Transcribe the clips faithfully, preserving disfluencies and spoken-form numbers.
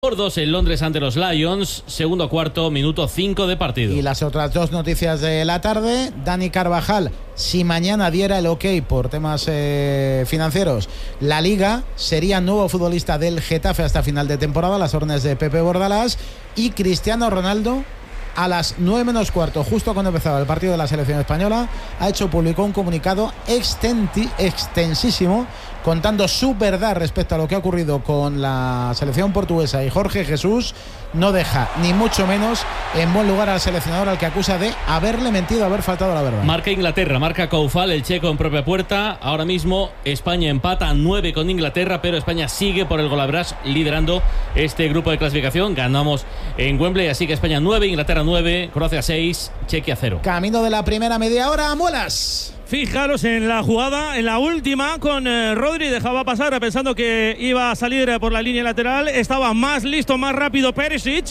Por dos en Londres ante los Lions, segundo cuarto, minuto cinco de partido. Y las otras dos noticias de la tarde: Dani Carvajal, si mañana diera el ok por temas eh, financieros, la Liga sería nuevo futbolista del Getafe hasta final de temporada, las órdenes de Pepe Bordalás. Y Cristiano Ronaldo, a las nueve menos cuarto, justo cuando empezaba el partido de la selección española, ha hecho público un comunicado extenti, extensísimo contando su verdad respecto a lo que ha ocurrido con la selección portuguesa, y Jorge Jesús no deja ni mucho menos en buen lugar al seleccionador, al que acusa de haberle mentido, haber faltado a la verdad. Marca Inglaterra, marca Coufal, el checo en propia puerta. Ahora mismo España empata a nueve con Inglaterra, pero España sigue por el golaveraje liderando este grupo de clasificación. Ganamos en Wembley, así que España nueve, Inglaterra nueve, Croacia seis, Chequia cero. Camino de la primera media hora, Muelas. Fijaros en la jugada, en la última, con eh, Rodri, dejaba pasar pensando que iba a salir eh, por la línea lateral. Estaba más listo, más rápido Perisic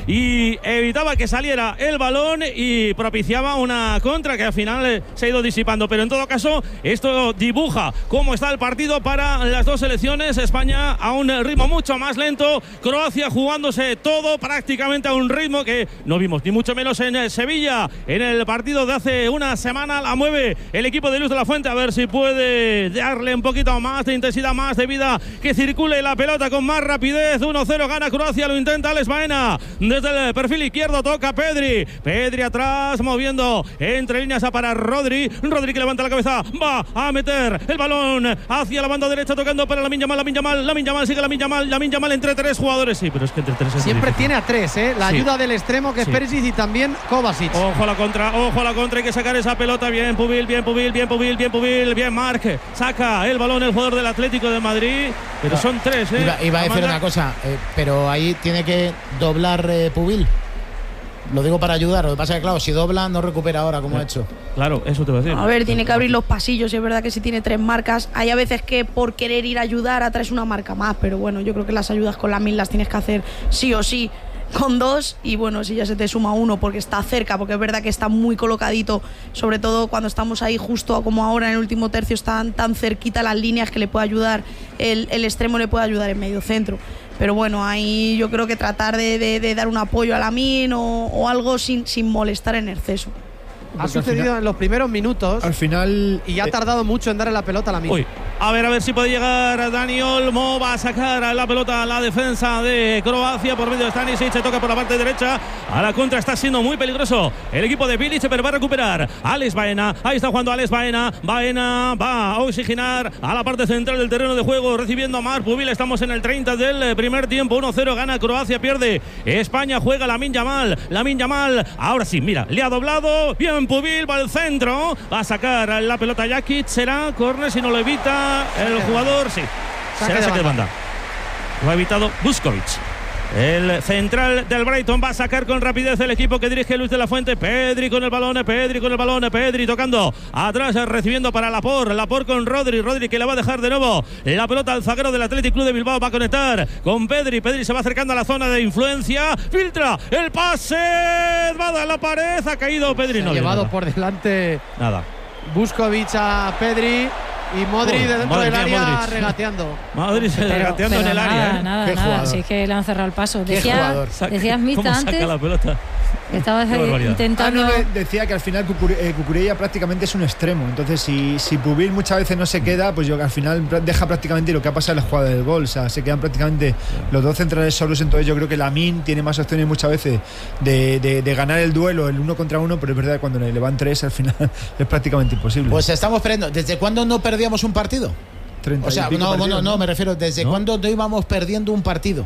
y evitaba que saliera el balón y propiciaba una contra que al final eh, se ha ido disipando. Pero en todo caso, esto dibuja cómo está el partido para las dos selecciones. España a un ritmo mucho más lento, Croacia jugándose todo prácticamente a un ritmo que no vimos ni mucho menos en eh, Sevilla. En el partido de hace una semana la mueve el equipo de Luis de la Fuente, a ver si puede darle un poquito más de intensidad, más de vida, que circule la pelota con más rapidez. uno cero gana Croacia, lo intenta Alex Baena desde el perfil izquierdo, toca Pedri, Pedri atrás, moviendo entre líneas a para Rodri, Rodri que levanta la cabeza, va a meter el balón hacia la banda derecha, tocando para Lamine Yamal, Lamine Yamal, Lamine Yamal, sigue Lamine Yamal, Lamine Yamal entre tres jugadores, sí, pero es que entre tres es siempre difícil. Tiene a tres, ¿eh? la sí. ayuda del extremo que es sí. Perisic y también Kovacic. Ojo a la contra, ojo a la contra, hay que sacar esa pelota, bien Pubil, bien Pubil, bien Pubil, bien Pubil, bien Marc, saca el balón el jugador del Atlético de Madrid, pero son tres, ¿eh? Iba, iba a decir una cosa, eh, pero ahí tiene que doblar eh, Pubil. Lo digo para ayudar, lo que pasa es que claro, si dobla no recupera ahora como ha hecho. Claro, eso te voy a decir. A ver, tiene que abrir los pasillos, es verdad que si tiene tres marcas, hay a veces que por querer ir a ayudar atraes una marca más, pero bueno, yo creo que las ayudas con la mil las tienes que hacer sí o sí con dos, y bueno, si ya se te suma uno porque está cerca, porque es verdad que está muy colocadito, sobre todo cuando estamos ahí justo como ahora en el último tercio, están tan cerquita las líneas que le puede ayudar, el, el extremo le puede ayudar en medio centro. Pero bueno, ahí yo creo que tratar de, de, de dar un apoyo a Lamine o, o algo sin, sin molestar en exceso. Ha sucedido final, en los primeros minutos. Al final. Y ya ha tardado eh, mucho en darle la pelota a Lamine. Uy, a ver, a ver si puede llegar Dani Olmo. Va a sacar la pelota a la defensa de Croacia por medio de Stanisic. Se toca por la parte derecha. A la contra está siendo muy peligroso el equipo de Bilic, pero va a recuperar Alex Baena. Ahí está jugando Alex Baena. Baena va a oxigenar a la parte central del terreno de juego, recibiendo a Marc Pubil. Estamos en el treinta del primer tiempo. uno cero gana Croacia, pierde España. Juega Lamine Yamal. Lamine Yamal. Ahora sí, mira, le ha doblado. Bien Pubil, va al centro, va a sacar la pelota Jakic, será córner si no lo evita el jugador, sí, será saque de banda. Lo ha evitado Buscovic. El central del Brighton va a sacar con rapidez el equipo que dirige Luis de la Fuente. Pedri con el balón, Pedri con el balón, Pedri tocando atrás, recibiendo para Laporte, Laporte con Rodri, Rodri que le va a dejar de nuevo la pelota al zaguero del Athletic Club de Bilbao, va a conectar con Pedri, Pedri se va acercando a la zona de influencia, filtra el pase, va a dar la pared, ha caído Pedri, se no ha llevado nada. por delante nada. Buscovic a Pedri. Y Modric de dentro del área Modric. regateando. Modric regateando en el nada, área. ¿eh? Nada, Qué nada. jugador. Si es que le han cerrado el paso. Qué Decía, jugador. decías Mista antes. Saca la pelota. Estabas intentando. Ah, no, decía que al final Cucurella prácticamente es un extremo. Entonces, si, si Pubil muchas veces no se queda, pues yo al final deja prácticamente lo que ha pasado en la jugada del gol. O sea, se quedan prácticamente los dos centrales solos. Entonces, yo creo que Lamine tiene más opciones muchas veces de, de, de ganar el duelo, el uno contra uno. Pero es verdad que cuando le van tres, al final es prácticamente imposible. Pues estamos perdiendo. ¿Desde cuándo no perdíamos un partido? O sea, no, no, no, me refiero, ¿desde ¿no? cuándo no íbamos perdiendo un partido?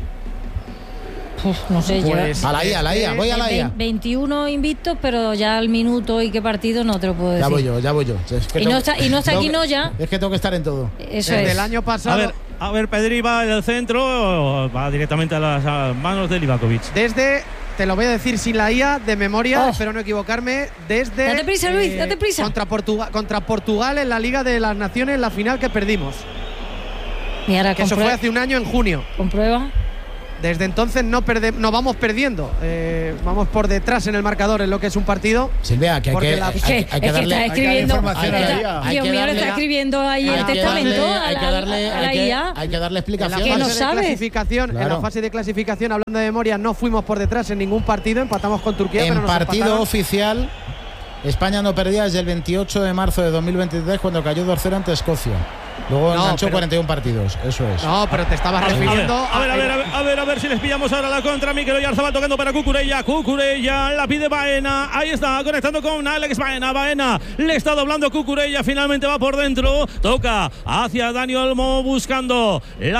Uf, no sé, pues, yo. A la I A, a la I A, voy a la I A. veintiuno invictos, pero ya al minuto y qué partido no te lo puedo decir. Ya voy yo, ya voy yo. Es que y, no está, y no está aquí, no ya. Es que tengo que estar en todo. Eso Desde es. el año pasado. A ver, a ver, Pedri va en el centro, va directamente a las a manos de Livakovic. Desde. Te lo voy a decir sin la I A, de memoria, oh. espero no equivocarme, desde… Date prisa, Luis, eh, date prisa. Contra Portugal, contra Portugal en la Liga de las Naciones, la final que perdimos. Y ahora que eso fue hace un año, en junio. ¿Comprueba? desde entonces no, perde, no vamos perdiendo. Eh, vamos por detrás en el marcador en lo que es un partido. Silvia, que hay que, la, hay, Es que, hay que es darle. que está escribiendo. información Hay a la que- I A. Hay Dios que mío, le darle- está escribiendo ahí hay el que testamento darle- a hay la, que darle, a la hay que- I A. hay que darle En la explicación. Que no fase de sabe. clasificación, en Claro. la fase de clasificación, hablando de memoria, no fuimos por detrás en ningún partido, empatamos con Turquía, pero En nos partido empataron. oficial, España no perdía desde el veintiocho de marzo de dos mil veintitrés cuando cayó dos cero ante Escocia. Luego No, enganchó pero- cuarenta y uno partidos, eso es. No, pero te estabas A ver, refiriendo a ver, a ver, a ver, a ver, a ver si les pillamos ahora la contra. Mikel Oyarzabal tocando para Cucurella. Cucurella la pide Baena. Ahí está, conectando con Alex Baena. Baena le está doblando Cucurella. Finalmente va por dentro. Toca hacia Dani Olmo buscando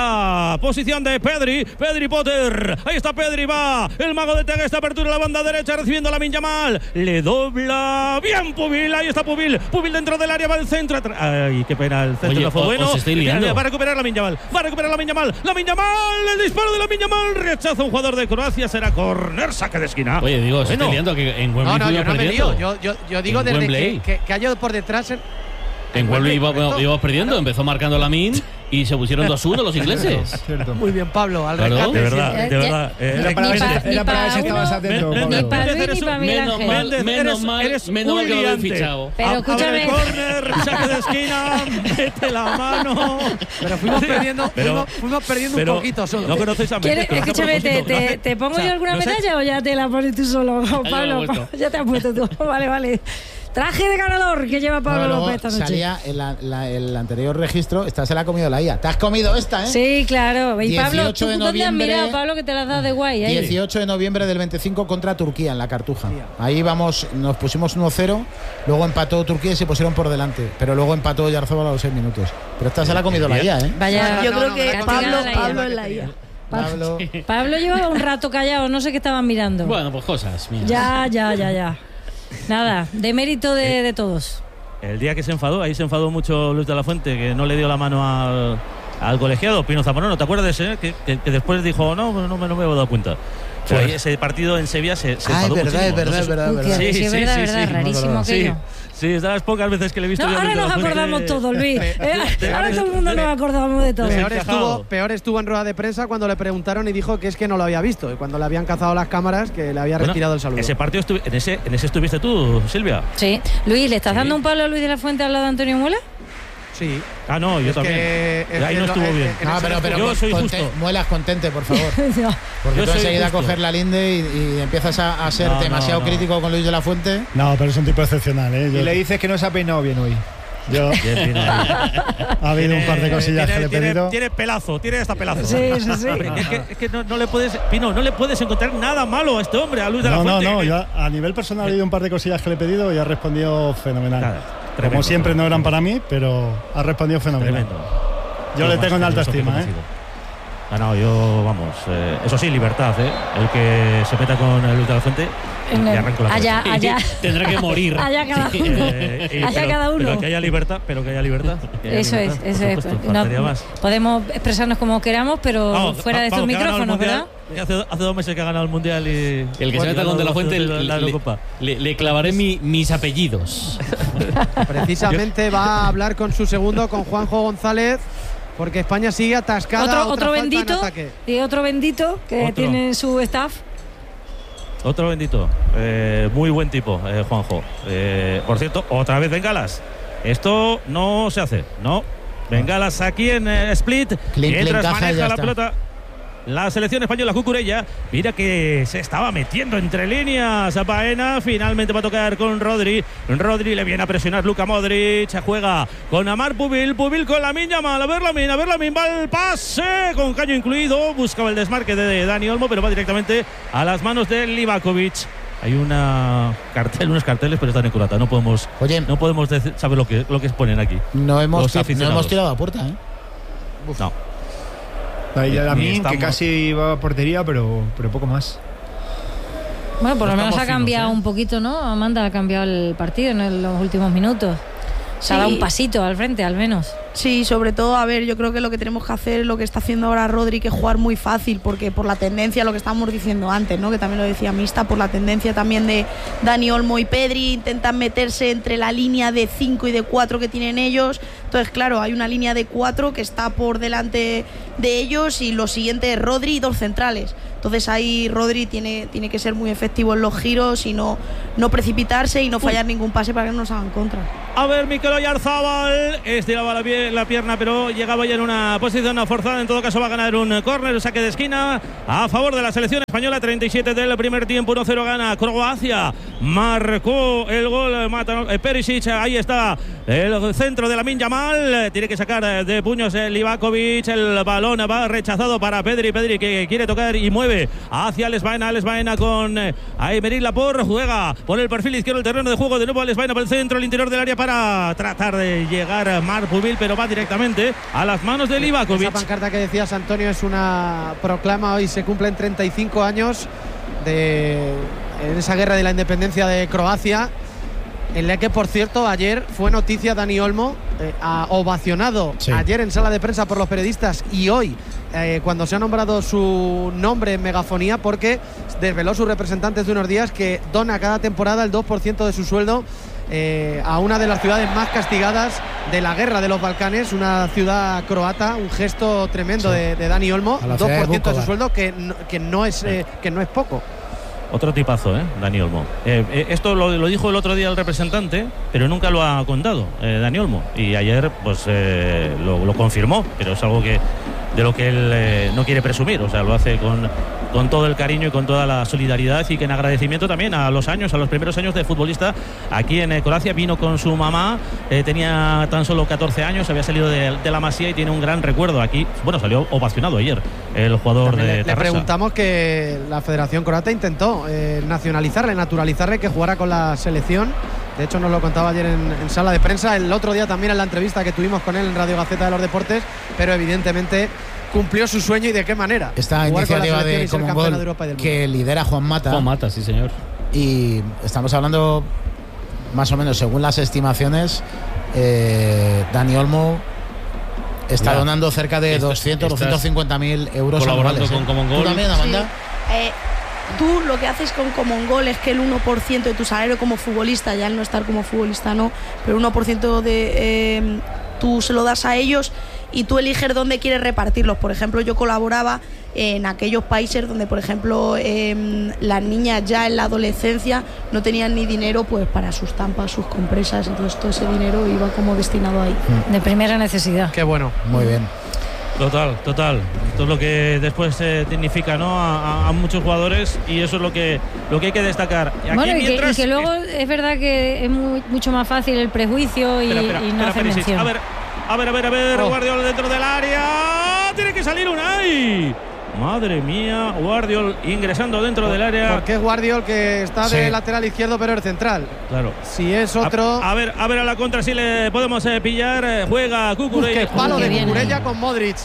la posición de Pedri. Pedri Potter. Ahí está Pedri, va. El mago de Tega, esta apertura en la banda derecha recibiendo a Lamine Yamal. Le dobla. Bien Pubil. Ahí está Pubil. Pubil dentro del área, va al centro. Ay, qué pena, el centro Oye, no fue o- bueno. os estoy liando. Va a recuperar Lamine Yamal. Va a recuperar Lamine Yamal. Lamine Yamal. El disparo de Lamine Yamal. Rechaza un jugador de Croacia. Será córner, saque de esquina. Oye, digo, os Bueno. estoy liando que en Wembley No, no, yo fuimos no me perdiendo. lío. Yo, yo, yo digo En desde Wembley. que, que, que haya por detrás. En, En Wembley íbamos, correcto. íbamos perdiendo, empezó marcando Lamine y se pusieron dos uno los ingleses. Cierto. Muy bien, Pablo. Al Claro, rescate, De sí. verdad, Eh, de ya- verdad. Eh, Era para Ni ver si- pa- era ni para ver si pa' estabas uno, atento, me- Pablo. Ni para Méndez, Luis ni eres para un- Miguel menos Ángel. mal, Méndez, menos eres- mal, eres menos un mal que lo habéis liante. fichado. Pero A- abre escúchame. el córner, saque de esquina, mete la mano. Pero fuimos perdiendo, Pero- fuimos, fuimos perdiendo pero un poquito solo. No conocéis a ¿Quieres- Méndez, Escúchame, te, pero te, te pongo o sea, yo alguna no sé- medalla o ya te la pones tú solo, me la he Pablo? puesto. Ya te has puesto tú. Vale, vale. Traje de ganador que lleva Pablo Luego López esta noche. salía en la- la- el anterior registro, esta se la ha comido la I A. Te has comido esta, ¿eh? Sí, claro. Y Pablo, dieciocho ¿tú de dónde has noviembre- mirado, Pablo, que te las das de guay? Ahí. dieciocho de noviembre del veinticinco contra Turquía en la Cartuja. Ahí vamos, nos pusimos uno cero, luego empató Turquía y se pusieron por delante, pero luego empató Oyarzabal a los seis minutos. Pero esta se la ha comido la I A, ¿eh? Vaya, Yo no, creo no, que no, Pablo, no, no, Pablo no, en la I A. Pablo, Pablo llevaba un rato callado, no sé qué estaban mirando. Bueno, pues cosas. mías. Ya, ya, ya, ya. Nada, de mérito de, de todos. El día que se enfadó, ahí se enfadó mucho Luis de la Fuente, que no le dio la mano al, al colegiado, Pino Zamorano. ¿Te acuerdas de ese? Que, que, que después dijo, no, no, me- no me he dado cuenta. Pero ahí ese partido en Sevilla se, se Ah, es enfadó verdad, muchísimo. es verdad, No sé es si- verdad, es Uy, verdad. tío, Sí, sí, es sí, verdad, sí, verdad, sí. rarísimo Sí, aquello. sí, es de las pocas veces que le he visto No, yo a ahora Luis de nos la Fuente. acordamos todos, Luis. Eh, ahora de- todo el mundo nos acordamos de todo. de- Peor encajado. estuvo, peor estuvo en rueda de prensa cuando le preguntaron y dijo que es que no lo había visto. Y cuando le habían cazado las cámaras, que le había Bueno, retirado el saludo. Ese partido estuvi- en, ese, en ese estuviste tú, Silvia. Sí. Luis, ¿le estás Sí. dando un palo a Luis de la Fuente al lado de Antonio Muela? Sí. Ah, no, yo Es también. que- es Ahí que no lo- estuvo en- bien. en No, ese pero, pero Yo con- soy conte- justo. muelas contente, por favor. Porque Yo tú soy enseguida justo. coger la linde y, y empiezas a, a ser No, no, demasiado no. crítico con Luis de la Fuente. No, pero es un tipo excepcional, ¿eh? Yo, Y le dices que no se ha peinado bien hoy. yo- Bien, bien, ahí. ha habido un par de cosillas tiene, que le he tiene- pedido. tiene pelazo, tiene hasta pelazo. Sí, sí, sí. Hombre, es que, es que no, no le puedes, Pino, no le puedes encontrar nada malo a este hombre, a Luis de la No, no, Fuente. no. que- Yo a nivel personal he habido un par de cosillas que le he pedido y ha respondido fenomenal. Nada, Como tremendo, siempre no tremendo. eran para mí, pero ha respondido fenomenal. Tremendo. Yo Qué le tengo en más, alta qué estima, ¿eh? conocido. Ah, no, yo, vamos, eh, eso sí, libertad, ¿eh? El que se meta con el Luis de la Fuente, En le el- arranco la allá, cabeza. allá. Tendrá que morir. Allá cada Sí, uno. eh, y- Allá pero- cada uno. Pero que haya libertad, pero que haya libertad. que haya Eso es, libertad, eso por es. supuesto, No- faltaría más. podemos expresarnos como queramos, pero Vamos, fuera de vamos, estos que ha ganado el micrófonos, ¿verdad? Mundial. Hace, hace dos meses que ha ganado el Mundial y… El que se Bueno, meta con De la los Fuente dos de le, la le- Eurocopa. le- le clavaré mi- mis apellidos. Precisamente va a hablar con su segundo, con Juanjo González, porque España sigue atascada. Otro, otra otro falta en bendito ataque. y otro bendito que Otro. tiene su staff. Otro bendito. Eh, muy buen tipo, eh, Juanjo. Eh, por cierto, otra vez bengalas. Esto no se hace, ¿no? Bengalas aquí en eh, Split. Clink, Mientras clink, caja y maneja ya la está. pelota la selección española, Cucurella. Mira que se estaba metiendo entre líneas a Baena. Finalmente va a tocar con Rodri. Rodri le viene a presionar Luka Modric. Juega con Amar Pubil. Pubil con Lamine Yamal. A ver Lamine, a ver Lamine. Va el pase con caño incluido. Buscaba el desmarque de Dani Olmo, pero va directamente a las manos de Livakovic. Hay una cartel, unos carteles, pero están en curata. No podemos, Oye, no podemos decir- saber lo que, lo que exponen aquí. no hemos, los ti- no aficionados. hemos tirado a puerta, ¿eh? No. Ahí a Ni mí, que estamos- casi iba a portería, pero, pero poco más. Bueno, por No lo menos estamos ha cambiado finos, ¿eh? un poquito, ¿no? Amanda ha cambiado el partido en el- los últimos minutos. Se ha Sí. dado un pasito al frente, al menos. Sí, sobre todo, a ver, yo creo que lo que tenemos que hacer es lo que está haciendo ahora Rodri, que es jugar muy fácil, porque por la tendencia, lo que estábamos diciendo antes, ¿no? Que también lo decía Mista, por la tendencia también de Dani Olmo y Pedri, intentan meterse entre la línea de cinco y de cuatro que tienen ellos. Entonces, claro, hay una línea de cuatro que está por delante de ellos y lo siguiente es Rodri y dos centrales. Entonces ahí Rodri tiene, tiene que ser muy efectivo en los giros y no, no precipitarse y no fallar ningún pase para que no nos hagan contra. A ver, Mikel Oyarzabal estiraba la, pie, la pierna, pero llegaba ya en una posición forzada. En todo caso va a ganar un córner, saque de esquina a favor de la selección española. treinta y siete del primer tiempo, uno cero gana Croacia. Marcó el gol Mata, eh, Perisic, ahí está el centro de Lamine Yamal. Tiene que sacar de puños el Livakovic, el balón va rechazado para Pedri. Pedri que quiere tocar y mueve hacia Alex Baena. Alex Baena con eh, Aymeric Laporte, juega por el perfil izquierdo del terreno de juego. De nuevo Alex Baena por el centro, el interior del área para tratar de llegar a Marc Pubil, pero va directamente a las manos de Livakovic. Esa pancarta que decías, Antonio, es una proclama. Hoy se cumplen treinta y cinco años de en esa guerra de la independencia de Croacia, en la que, por cierto, ayer fue noticia Dani Olmo, eh, ha ovacionado sí. ayer en sala de prensa por los periodistas y hoy eh, cuando se ha nombrado su nombre en megafonía, porque desveló sus representantes de unos días que dona cada temporada el dos por ciento de su sueldo eh, a una de las ciudades más castigadas de la guerra de los Balcanes, una ciudad croata, un gesto tremendo sí. de, de Dani Olmo, dos por ciento de, de su sueldo que no, que no es eh, que no es poco. Otro tipazo, ¿eh? Dani Olmo. Eh, eh, esto lo, lo dijo el otro día el representante, pero nunca lo ha contado eh, Dani Olmo. Y ayer, pues, eh, lo, lo confirmó, pero es algo que de lo que él eh, no quiere presumir. O sea, lo hace con, con todo el cariño y con toda la solidaridad, y que en agradecimiento también a los años, a los primeros años de futbolista aquí en eh, Croacia. Vino con su mamá, eh, tenía tan solo catorce años, había salido de, de la Masía y tiene un gran recuerdo aquí. Bueno, salió ovacionado ayer el jugador también de le, Tarrasa. Le preguntamos que la Federación Croata intentó eh, nacionalizarle, naturalizarle, que jugara con la selección. De hecho, nos lo contaba ayer en, en sala de prensa, el otro día también en la entrevista que tuvimos con él en Radio Gaceta de los Deportes, pero evidentemente cumplió su sueño. ¿Y de qué manera? Esta iniciativa de Common Goal de que lidera Juan Mata. Juan Mata, sí señor. Y estamos hablando, más o menos, según las estimaciones, eh, Dani Olmo está ya donando cerca de estás, doscientos, doscientos cincuenta mil euros colaborando anuales, con ¿eh? Common Goal. ¿Tú también, Amanda? Sí. Eh, tú lo que haces con Common Goal es que el uno por ciento de tu salario como futbolista, ya el no estar como futbolista no, pero el uno por ciento de eh, tú se lo das a ellos y tú eliges dónde quieres repartirlos. Por ejemplo, yo colaboraba en aquellos países donde, por ejemplo, eh, las niñas ya en la adolescencia no tenían ni dinero pues para sus tampas, sus compresas, entonces todo ese dinero iba como destinado ahí. De primera necesidad. Qué bueno. Muy bien. Total, total. Esto es lo que después eh, dignifica, ¿no? A, a, a muchos jugadores, y eso es lo que lo que hay que destacar. Y aquí bueno, y, mientras, que, y que luego es, es verdad que es muy, mucho más fácil el prejuicio y, espera, espera, y no espera, hacer Perisic. mención. A ver, a ver, a ver, a ver. Oh. Guardiola dentro del área. Tiene que salir Unai. Madre mía, Guardiol ingresando dentro del área. Porque es Guardiol que está de sí. lateral izquierdo, pero es central. Claro. Si es otro. A, a ver, a ver a la contra si le podemos eh, pillar. Eh, juega Cucurella. Uf, qué palo de Cucurella con Modric.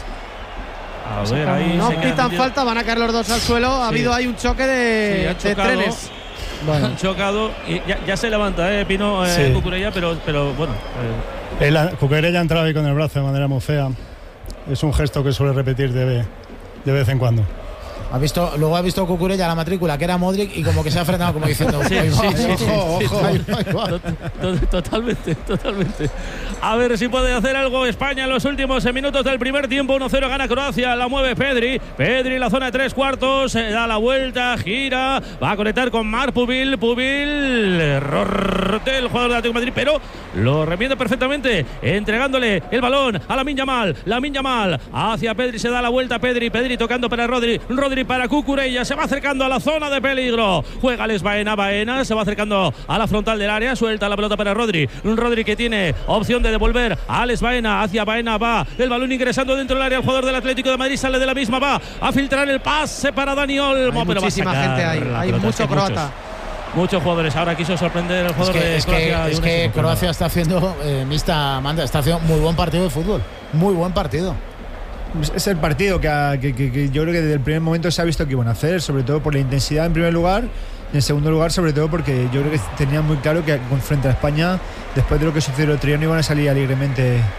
A ver, ahí no pitan falta, van a caer los dos al suelo. Ha sí. habido ahí un choque de, sí, de trenes. Bueno. Han chocado y ya, ya se levanta, eh, Pino, eh, sí. Cucurella, pero, pero bueno. Eh. El, Cucurella ha entrado ahí con el brazo de manera muy fea. Es un gesto que suele repetir de, de vez en cuando. Ha visto, luego ha visto Cucurella la matrícula, que era Modric, y como que se ha frenado, como diciendo, sí, sí, sí, sí, ojo, sí, ojo. Sí, sí. Totalmente, totalmente. A ver si puede hacer algo España en los últimos minutos del primer tiempo. uno cero gana Croacia, la mueve Pedri. Pedri en la zona de tres cuartos, da la vuelta, gira, va a conectar con Marc Pubil. Pubil, error del jugador de Atlético de Madrid, pero lo remiende perfectamente, entregándole el balón a Lamine Yamal. Lamine Yamal hacia Pedri, se da la vuelta Pedri. Pedri tocando para Rodri. Rodri para Cucurella, se va acercando a la zona de peligro, juega Alex Baena, Baena se va acercando a la frontal del área, suelta la pelota para Rodri, Rodri que tiene opción de devolver a Alex Baena, hacia Baena va el balón ingresando dentro del área, el jugador del Atlético de Madrid sale de la misma, va a filtrar el pase para Dani Olmo, hay pero muchísima va a gente ahí, hay pelota, mucho croata. Muchos, muchos jugadores, ahora quiso sorprender el jugador es que, de es Croacia. Que, es que Croacia está haciendo, eh, Mista Amanda, está haciendo muy buen partido de fútbol, muy buen partido. Es el partido que, que, que, que yo creo que desde el primer momento se ha visto que iban a hacer, sobre todo por la intensidad en primer lugar, y en segundo lugar sobre todo porque yo creo que tenían muy claro que frente a España, después de lo que sucedió el otro día, no iban a salir alegremente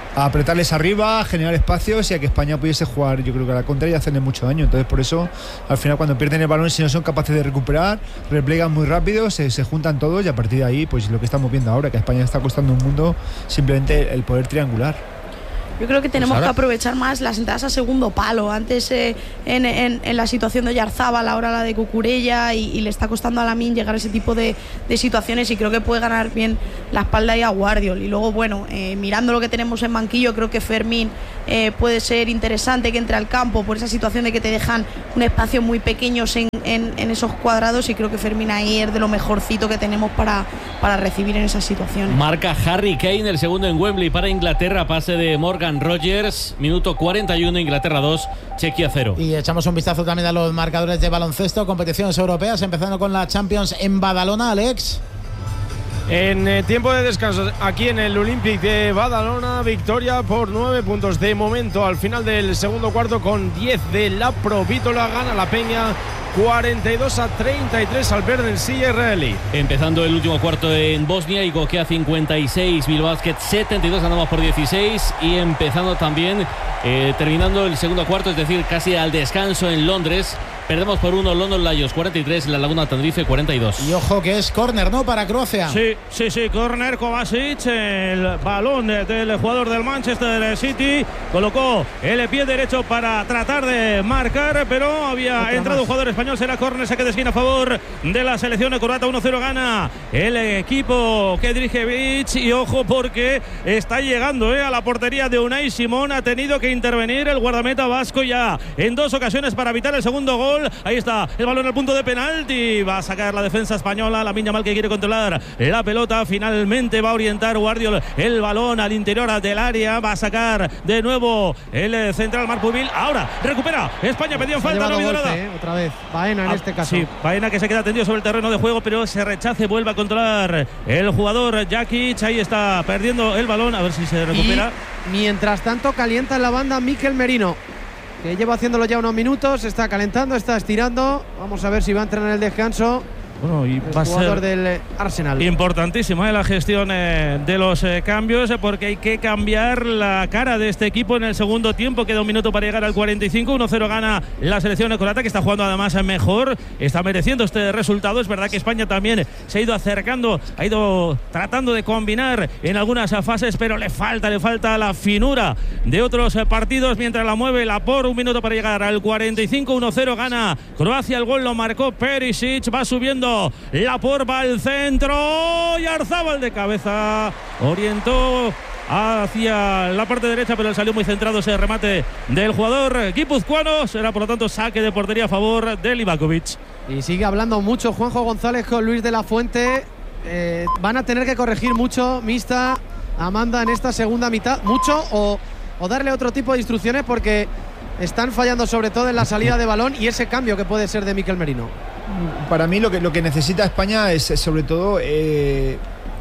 a apretarles arriba, a generar espacios y a que España pudiese jugar, yo creo que a la contra y hacerle mucho daño. Entonces por eso al final cuando pierden el balón, si no son capaces de recuperar, replegan muy rápido, se, se juntan todos y a partir de ahí pues lo que estamos viendo ahora, que a España está costando un mundo simplemente el poder triangular. Yo creo que tenemos Pues ahora... que aprovechar más las entradas a segundo palo. Antes eh, en, en, en la situación de Oyarzábal, ahora la de Cucurella, y, y le está costando a Lamine llegar a ese tipo de, de situaciones, y creo que puede ganar bien la espalda y a Guardiol. Y luego, bueno, eh, mirando lo que tenemos en banquillo, creo que Fermín eh, puede ser interesante que entre al campo por esa situación de que te dejan un espacio muy pequeño en, en, en esos cuadrados, y creo que Fermín ahí es de lo mejorcito que tenemos para, para recibir en esas situaciones. Marca Harry Kane el segundo en Wembley para Inglaterra, pase de Morgan Rogers, minuto cuarenta y uno, Inglaterra dos, Chequia cero. Y echamos un vistazo también a los marcadores de baloncesto, competiciones europeas, empezando con la Champions en Badalona, Alex. En eh, tiempo de descanso, aquí en el Olympic de Badalona, victoria por nueve puntos de momento al final del segundo cuarto, con diez de la Provítola. Gana la Peña cuarenta y dos a treinta y tres al Verden Silla israelí. Empezando el último cuarto en Bosnia, Igokea cincuenta y seis, Bilbao Basket setenta y dos, ganamos por dieciséis. Y empezando también, eh, terminando el segundo cuarto, es decir, casi al descanso en Londres, perdemos por uno London Lions cuarenta y tres, La Laguna Tenerife cuarenta y dos. Y ojo que es córner, ¿no?, para Croacia. Sí, sí, sí, córner. Kovacic, el balón del jugador del Manchester City, colocó el pie derecho para tratar de marcar, pero había Otra entrado más. un jugador español. Será córner, saque de esquina a favor de la selección croata. uno cero gana el equipo Kedrijevic, y ojo porque está llegando eh, a la portería de Unai Simón. Ha tenido que intervenir el guardameta vasco ya en dos ocasiones para evitar el segundo gol. Ahí está el balón al punto de penalti, va a sacar la defensa española. Lamine Yamal, que quiere controlar la pelota, finalmente va a orientar Guardiol el balón al interior del área, va a sacar de nuevo el central Marpubil. Ahora recupera España, pedían falta, no ha habido nada. Eh, otra vez Baena en ah, este caso. Sí, Baena, que se queda tendido sobre el terreno de juego, pero se rechace, vuelve a controlar el jugador Jakic. Ahí está perdiendo el balón, a ver si se recupera. Y mientras tanto calienta en la banda Mikel Merino, que lleva haciéndolo ya unos minutos, está calentando, está estirando. Vamos a ver si va a entrar en el descanso. Bueno, y el va a jugador ser del Arsenal. Importantísima eh, la gestión eh, de los eh, cambios, eh, porque hay que cambiar la cara de este equipo en el segundo tiempo. Queda un minuto para llegar al cuarenta y cinco. uno cero gana la selección croata, que está jugando además mejor, está mereciendo este resultado. Es verdad que España también se ha ido acercando, ha ido tratando de combinar en algunas fases, pero le falta, le falta la finura de otros eh, partidos. Mientras la mueve la por, un minuto para llegar al cuarenta y cinco. uno cero gana Croacia, el gol lo marcó Perisic, va subiendo la por, va al centro, y Oyarzábal de cabeza orientó hacia la parte derecha, pero salió muy centrado ese remate del jugador guipuzcoano. Será por lo tanto saque de portería a favor de Livakovic. Y sigue hablando mucho Juanjo González con Luis de la Fuente. Eh, van a tener que corregir mucho, Mista, Amanda, en esta segunda mitad, mucho, o, o darle otro tipo de instrucciones, porque están fallando sobre todo en la salida de balón y ese cambio que puede ser de Mikel Merino. Para mí lo que, lo que necesita España es sobre todo eh,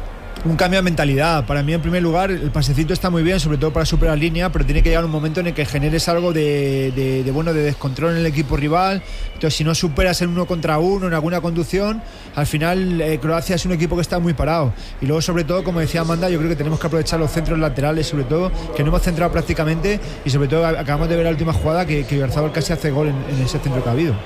un cambio de mentalidad. Para mí, en primer lugar, el pasecito está muy bien, sobre todo para superar línea, pero tiene que llegar un momento en el que generes algo de, de, de, bueno, de descontrol en el equipo rival. Entonces, si no superas en uno contra uno, en alguna conducción, al final eh, Croacia es un equipo que está muy parado. Y luego, sobre todo, como decía Amanda, yo creo que tenemos que aprovechar los centros laterales, sobre todo, que no hemos centrado prácticamente, y sobre todo acabamos de ver la última jugada que, que Oyarzábal casi hace gol en, en ese centro que ha habido.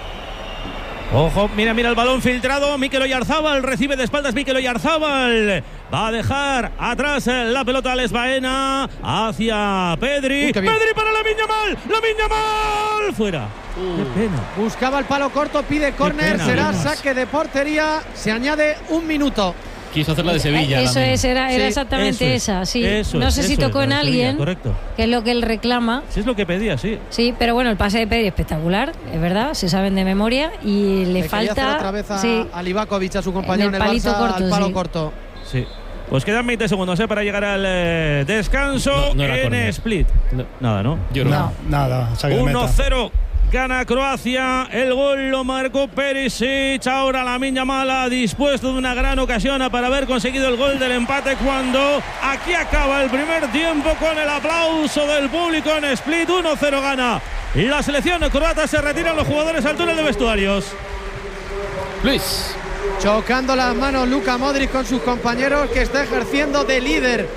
Ojo, mira, mira el balón filtrado. Mikel Oyarzábal recibe de espaldas. Mikel Oyarzábal va a dejar atrás la pelota a Alex Baena hacia Pedri. Uy, Pedri para Lamine Yamal. Lamine Yamal fuera. Uh. Qué pena. Buscaba el palo corto, pide córner, será penas. Saque de portería. Se añade un minuto. Quiso hacer la de Sevilla. Eso también. es, era, era sí, exactamente eso esa, sí. Eso no es, sé si tocó en alguien, correcto. Que es lo que él reclama. Sí, es lo que pedía, sí. Sí, pero bueno, el pase de Pedri espectacular, es verdad, se saben de memoria, y le, le falta otra vez a, sí, a Livakovic, a su compañero en el, en el palito Barça, corto, al palo sí. corto. Sí. Pues quedan veinte segundos ¿eh? para llegar al eh, descanso. No, no en corner. Split. No, nada, ¿no? Yo no. no. Nada, uno cero. Gana Croacia, el gol lo marcó Perisic. Ahora Lamine Yamal ha dispuesto de una gran ocasión para haber conseguido el gol del empate, cuando aquí acaba el primer tiempo con el aplauso del público en Split. uno cero gana la selección croata. Se retiran los jugadores al túnel de vestuarios. Luis. Chocando las manos Luka Modric con sus compañeros, que está ejerciendo de líder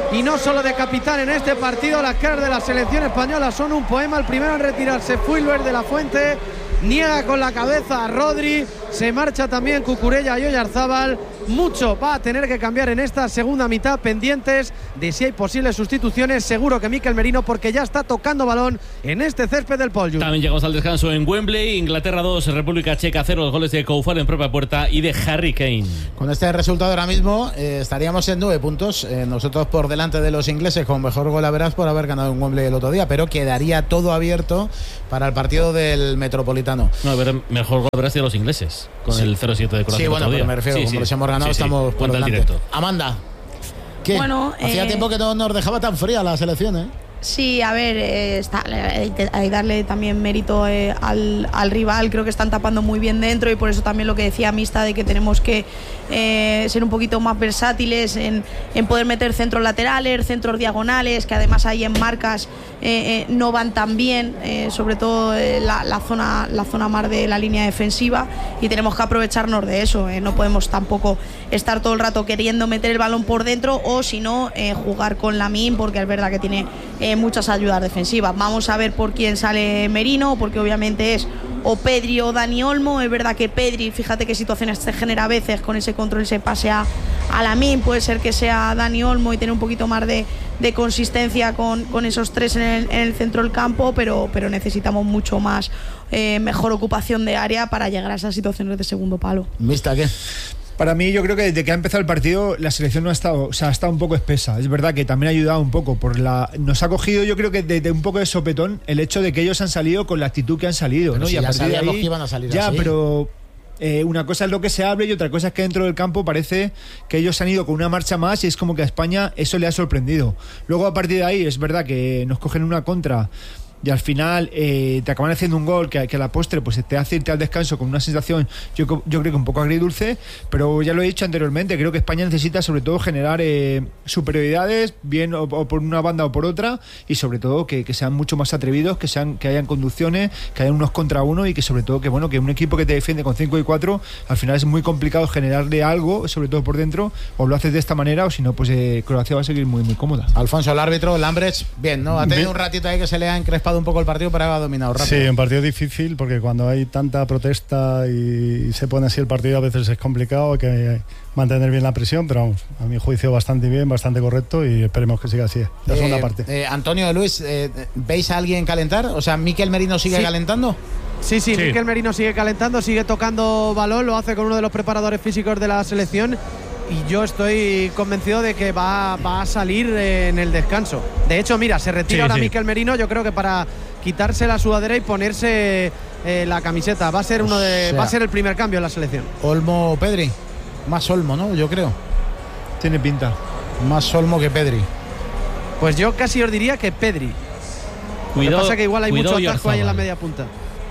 y no solo de capitán en este partido. Las caras de la selección española son un poema. El primero en retirarse Fulber de la Fuente, niega con la cabeza a Rodri, se marcha también Cucurella y Oyarzábal. Mucho va a tener que cambiar en esta segunda mitad, pendientes de si hay posibles sustituciones. Seguro que Mikel Merino, porque ya está tocando balón en este césped del Poljud. También llegamos al descanso en Wembley. Inglaterra dos, República Checa cero. Los goles de Koufar en propia puerta y de Harry Kane. Con este resultado ahora mismo eh, estaríamos en nueve puntos. Eh, nosotros por delante de los ingleses con mejor gol a verás por haber ganado en Wembley el otro día, pero quedaría todo abierto para el partido del Metropolitano. No, a ver, mejor gol a verás de los ingleses con sí. el cero siete de Croacia. Sí, bueno, pero me refiero, sí, como sí. les hemos ganado, sí, sí. estamos por delante. Directo. Amanda, ¿qué? Bueno, hacía eh... tiempo que no nos dejaba tan fría la selección, ¿eh? Sí, a ver, eh, está, hay que darle también mérito eh, al, al rival. Creo que están tapando muy bien dentro y por eso también lo que decía Mista de que tenemos que eh, ser un poquito más versátiles en, en poder meter centros laterales, centros diagonales, que además ahí en marcas eh, eh, no van tan bien, eh, sobre todo eh, la, la, zona, la zona más de la línea defensiva, y tenemos que aprovecharnos de eso. Eh, no podemos tampoco estar todo el rato queriendo meter el balón por dentro o si no eh, jugar con Lamine, porque es verdad que tiene eh, muchas ayudas defensivas. Vamos a ver por quién sale Merino, porque obviamente es o Pedri o Dani Olmo. Es verdad que Pedri, fíjate qué situaciones se genera a veces con ese control, ese pase a, a Lamine. Puede ser que sea Dani Olmo y tener un poquito más de, de consistencia con, con esos tres en el, en el centro del campo, pero, pero necesitamos mucho más eh, mejor ocupación de área para llegar a esas situaciones de segundo palo. ¿Vista qué? Para mí, yo creo que desde que ha empezado el partido la selección no ha estado, o sea, ha estado un poco espesa. Es verdad que también ha ayudado un poco por la, nos ha cogido, yo creo que de, de un poco de sopetón el hecho de que ellos han salido con la actitud que han salido, pero ¿no? Si y a ya partir de sabíamos ahí, que iban a salir ya, así. pero eh, una cosa es lo que se hable y otra cosa es que dentro del campo parece que ellos han ido con una marcha más y es como que a España eso le ha sorprendido. Luego a partir de ahí es verdad que nos cogen una contra y al final eh, te acaban haciendo un gol que, que a la postre pues te hace irte al descanso con una sensación, yo, yo creo que un poco agridulce, pero ya lo he dicho anteriormente, creo que España necesita sobre todo generar eh, superioridades, bien o, o por una banda o por otra, y sobre todo que, que sean mucho más atrevidos, que sean que hayan conducciones, que hayan unos contra uno y que sobre todo que bueno que un equipo que te defiende con cinco y cuatro, al final es muy complicado generarle algo, sobre todo por dentro, o lo haces de esta manera o si no pues eh, Croacia va a seguir muy muy cómoda. Alfonso, el árbitro, Lambrecht, bien, ¿no? Ha tenido bien. un ratito ahí que se le ha encrespado un poco el partido, pero ha dominado rápido. Sí, un partido difícil porque cuando hay tanta protesta y se pone así el partido a veces es complicado, hay que mantener bien la presión, pero vamos, a mi juicio bastante bien, bastante correcto y esperemos que siga así la eh, segunda parte. Eh, Antonio, Luis, eh, ¿veis a alguien calentar? O sea, ¿Mikel Merino sigue sí. calentando? Sí, sí, sí, Mikel Merino sigue calentando, sigue tocando balón, lo hace con uno de los preparadores físicos de la selección. Y yo estoy convencido de que va, va a salir en el descanso. De hecho, mira, se retira sí, ahora sí. Mikel Merino, yo creo que para quitarse la sudadera y ponerse eh, la camiseta. Va a ser uno de, o sea, va a ser el primer cambio en la selección. Olmo o Pedri. Más Olmo, ¿no? Yo creo. Tiene pinta. Más Olmo que Pedri. Pues yo casi os diría que Pedri. Cuidado, lo que pasa que igual hay mucho atasco ahí en la media punta.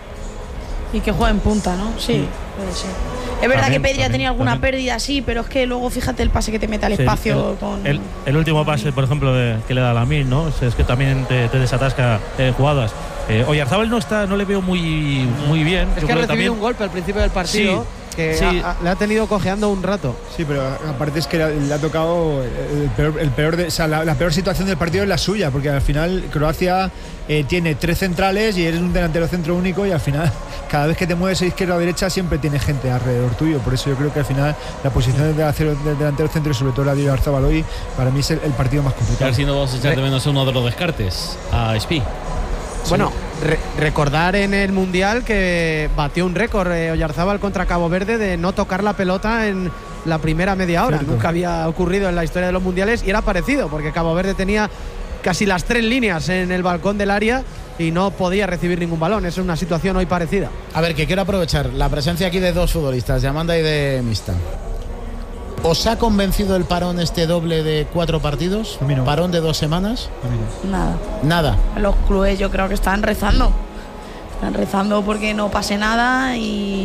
Y que juega en punta, ¿no? Sí, sí. puede ser. Es verdad también, que Pedri también, ha tenido alguna también. pérdida, sí, pero es que luego fíjate el pase que te mete al sí, espacio. El, con... el, el último pase, por ejemplo, de, que le da a Lamine, ¿no? Es, es que también te, te desatasca eh, jugadas. Eh, Oyarzábal no está, no le veo muy, muy bien. Es que ha recibido también un golpe al principio del partido. Sí. Que sí. ha, ha, le ha tenido cojeando un rato. Sí, pero aparte es que le, le ha tocado el peor, el peor de, o sea, la, la peor situación del partido es la suya, porque al final Croacia eh, tiene tres centrales y eres un delantero centro único y al final cada vez que te mueves a izquierda o derecha siempre tiene gente alrededor tuyo. Por eso yo creo que al final la posición del delantero, del delantero centro y sobre todo la de Oyarzábal hoy para mí es el, el partido más complicado. A ver si no vamos a echar de menos uno de los descartes a Spi. Bueno, re recordar en el Mundial que batió un récord eh, Oyarzábal contra Cabo Verde de no tocar la pelota en la primera media hora. Cierto. Nunca había ocurrido en la historia de los mundiales y era parecido, porque Cabo Verde tenía casi las tres líneas en el balcón del área y no podía recibir ningún balón. Es una situación hoy parecida. A ver, que quiero aprovechar la presencia aquí de dos futbolistas, de Amanda y de Mista. ¿Os ha convencido el parón este doble de cuatro partidos? No. ¿Parón de dos semanas? No. Nada. Nada. Los clubes yo creo que están rezando. Están rezando porque no pase nada y,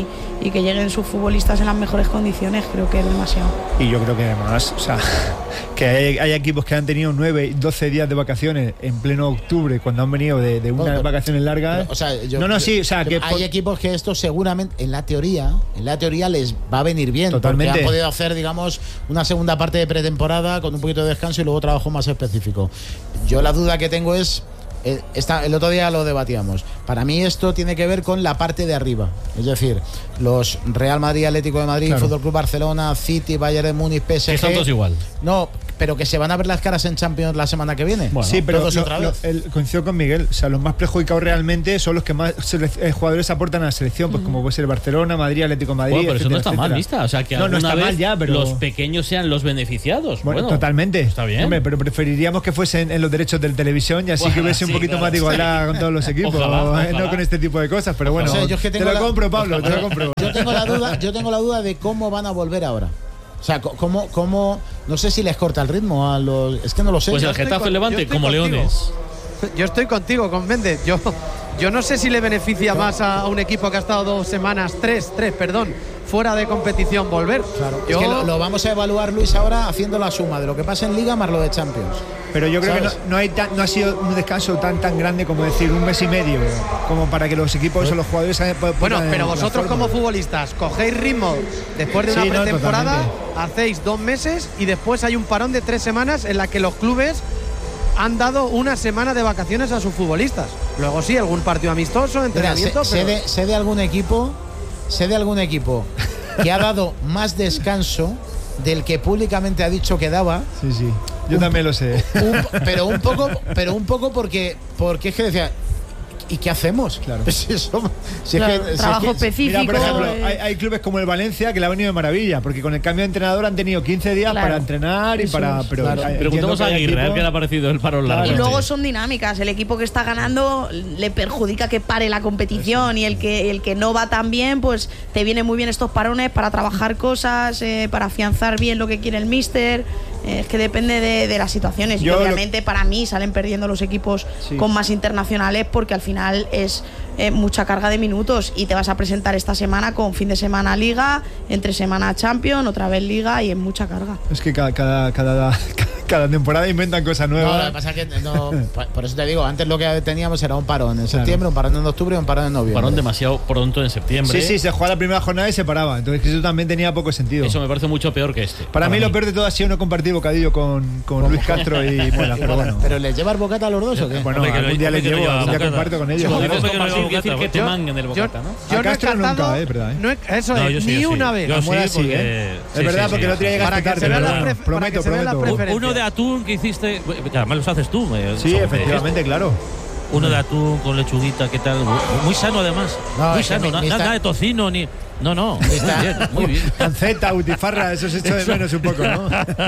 y que lleguen sus futbolistas en las mejores condiciones, creo que es demasiado. Y yo creo que además, o sea, que hay, hay equipos que han tenido nueve, doce días de vacaciones en pleno octubre, cuando han venido de, de unas Bueno, vacaciones largas. Pero, o sea, yo- no, no, sí, o sea, que hay por- equipos que esto seguramente, en la teoría, en la teoría les va a venir bien. Totalmente. Porque han podido hacer, digamos, una segunda parte de pretemporada con un poquito de descanso y luego trabajo más específico. Yo la duda que tengo es. eh, esta- el otro día lo debatíamos. Para mí esto tiene que ver con la parte de arriba. Es decir, los Real Madrid, Atlético de Madrid, Claro. Fútbol Club Barcelona, City, Bayern de Múnich, P S G. Que son todos igual. No, pero que se van a ver las caras en Champions la semana que viene. sí, pero todos lo- otra lo- vez. el- coincido con Miguel. O sea, los más perjudicados realmente son los que más sele- eh, jugadores aportan a la selección, pues como puede ser Barcelona, Madrid, Atlético de Madrid. Bueno, pero eso no etcétera, está mal, etcétera. vista. O sea, que no, no alguna está vez mal ya, pero los pequeños sean los beneficiados. Bueno, Bueno, totalmente. está bien. Hombre, pero preferiríamos que fuesen en los derechos de televisión y así Bueno, que hubiese sí, un poquito claro. más de igualdad con todos los equipos, Ojalá, eh, ojalá. no con este tipo de cosas. Pero bueno, O sea, yo es que te tengo lo la- compro, Pablo, te lo compro. Yo tengo la duda, yo tengo la duda de cómo van a volver ahora. O sea, co- cómo, cómo, no sé si les corta el ritmo a los, es que no lo sé. pues Yo el estoy Getafe con- Levante yo estoy como contigo. Leones. Yo estoy contigo, con Méndez. Yo, yo no sé si le beneficia más a un equipo que ha estado dos semanas, tres, tres, perdón, fuera de competición volver. Claro, Yo- es que lo, lo vamos a evaluar, Luis, ahora haciendo la suma de lo que pasa en Liga más lo de Champions. Pero yo creo ¿Sabes? que no, no, hay tan- no ha sido un descanso tan tan grande como decir un mes y medio, como para que los equipos o los jugadores hayan- puedan- Bueno, puedan- pero la vosotros forma. como futbolistas cogéis ritmo después de Sí, una no, pretemporada, totalmente. hacéis dos meses y después hay un parón de tres semanas en la que los clubes han dado una semana de vacaciones a sus futbolistas. Luego sí, algún partido amistoso, Mira, entrenamiento, sé, sé pero de, sé de algún equipo, sé de algún equipo que ha dado más descanso del que públicamente ha dicho que daba. Sí, sí. Yo también lo sé. Un- pero un poco, pero un poco porque, porque es que decía, ¿y qué hacemos? Claro. Si somos- si es Claro, que- si es trabajo que- específico. Mira, por ejemplo, eh, hay, hay clubes como el Valencia que le ha venido de maravilla, porque con el cambio de entrenador han tenido quince días Claro. para entrenar y Eso para. es. Pero Claro. eh, Preguntamos entiendo a que hay Aguirre, a ver equipos- qué le ha parecido el parón largo. Y Claro. luego este. son dinámicas. El equipo que está ganando le perjudica que pare la competición y el que el que no va tan bien, pues te vienen muy bien estos parones para trabajar cosas, eh, para afianzar bien lo que quiere el míster. Eh, es que depende de, de las situaciones. Yo y lo- obviamente para mí salen perdiendo los equipos Sí. con más internacionales porque al final es eh, mucha carga de minutos y te vas a presentar esta semana con fin de semana Liga, entre semana Champions, otra vez Liga y es mucha carga. Es que cada, cada, cada, cada temporada inventan cosas No, nuevas. lo que pasa es que no, por- por eso te digo, antes lo que teníamos era un parón en septiembre, un parón en octubre y un parón en noviembre. Parón demasiado pronto en septiembre. Sí, sí, se jugaba la primera jornada y se paraba. Entonces eso también tenía poco sentido. Eso me parece mucho peor que este. Para, mí, lo peor de todo ha sido no compartir bocadillo con, con Luis Castro y Mola, pero bueno. ¿Pero les llevas bocata a los dos o qué? Bueno, Hombre, que no- algún día hombre, les que no llevo, lleva algún día bocata. comparto con ellos. Como Hombre, dices que no lleva compartir, quiere decir que bocata, te yo- manguen el Yo, bocata, ¿no? yo A no he Castro nunca, cantado, eh, verdad, eh. no he- eso No, es, yo sí, ni yo sí. una vez. Yo Mola sí, sí, porque- ¿eh? sí, Es verdad, sí, porque sí, el otro día sí. llegaste Para que tarde, se vean pero las bueno, pref- para prometo, que se vean las prometo. preferencias. Uno de atún que hiciste, que además los haces tú. eh, Sí, son- efectivamente, claro. Uno de atún con lechuguita, ¿qué tal? Muy, muy sano además. No, muy es que sano, mi- na- mi nada está- de tocino ni. No, no, muy está- bien, muy bien. Panceta, butifarra, eso se echa de menos un poco, ¿no?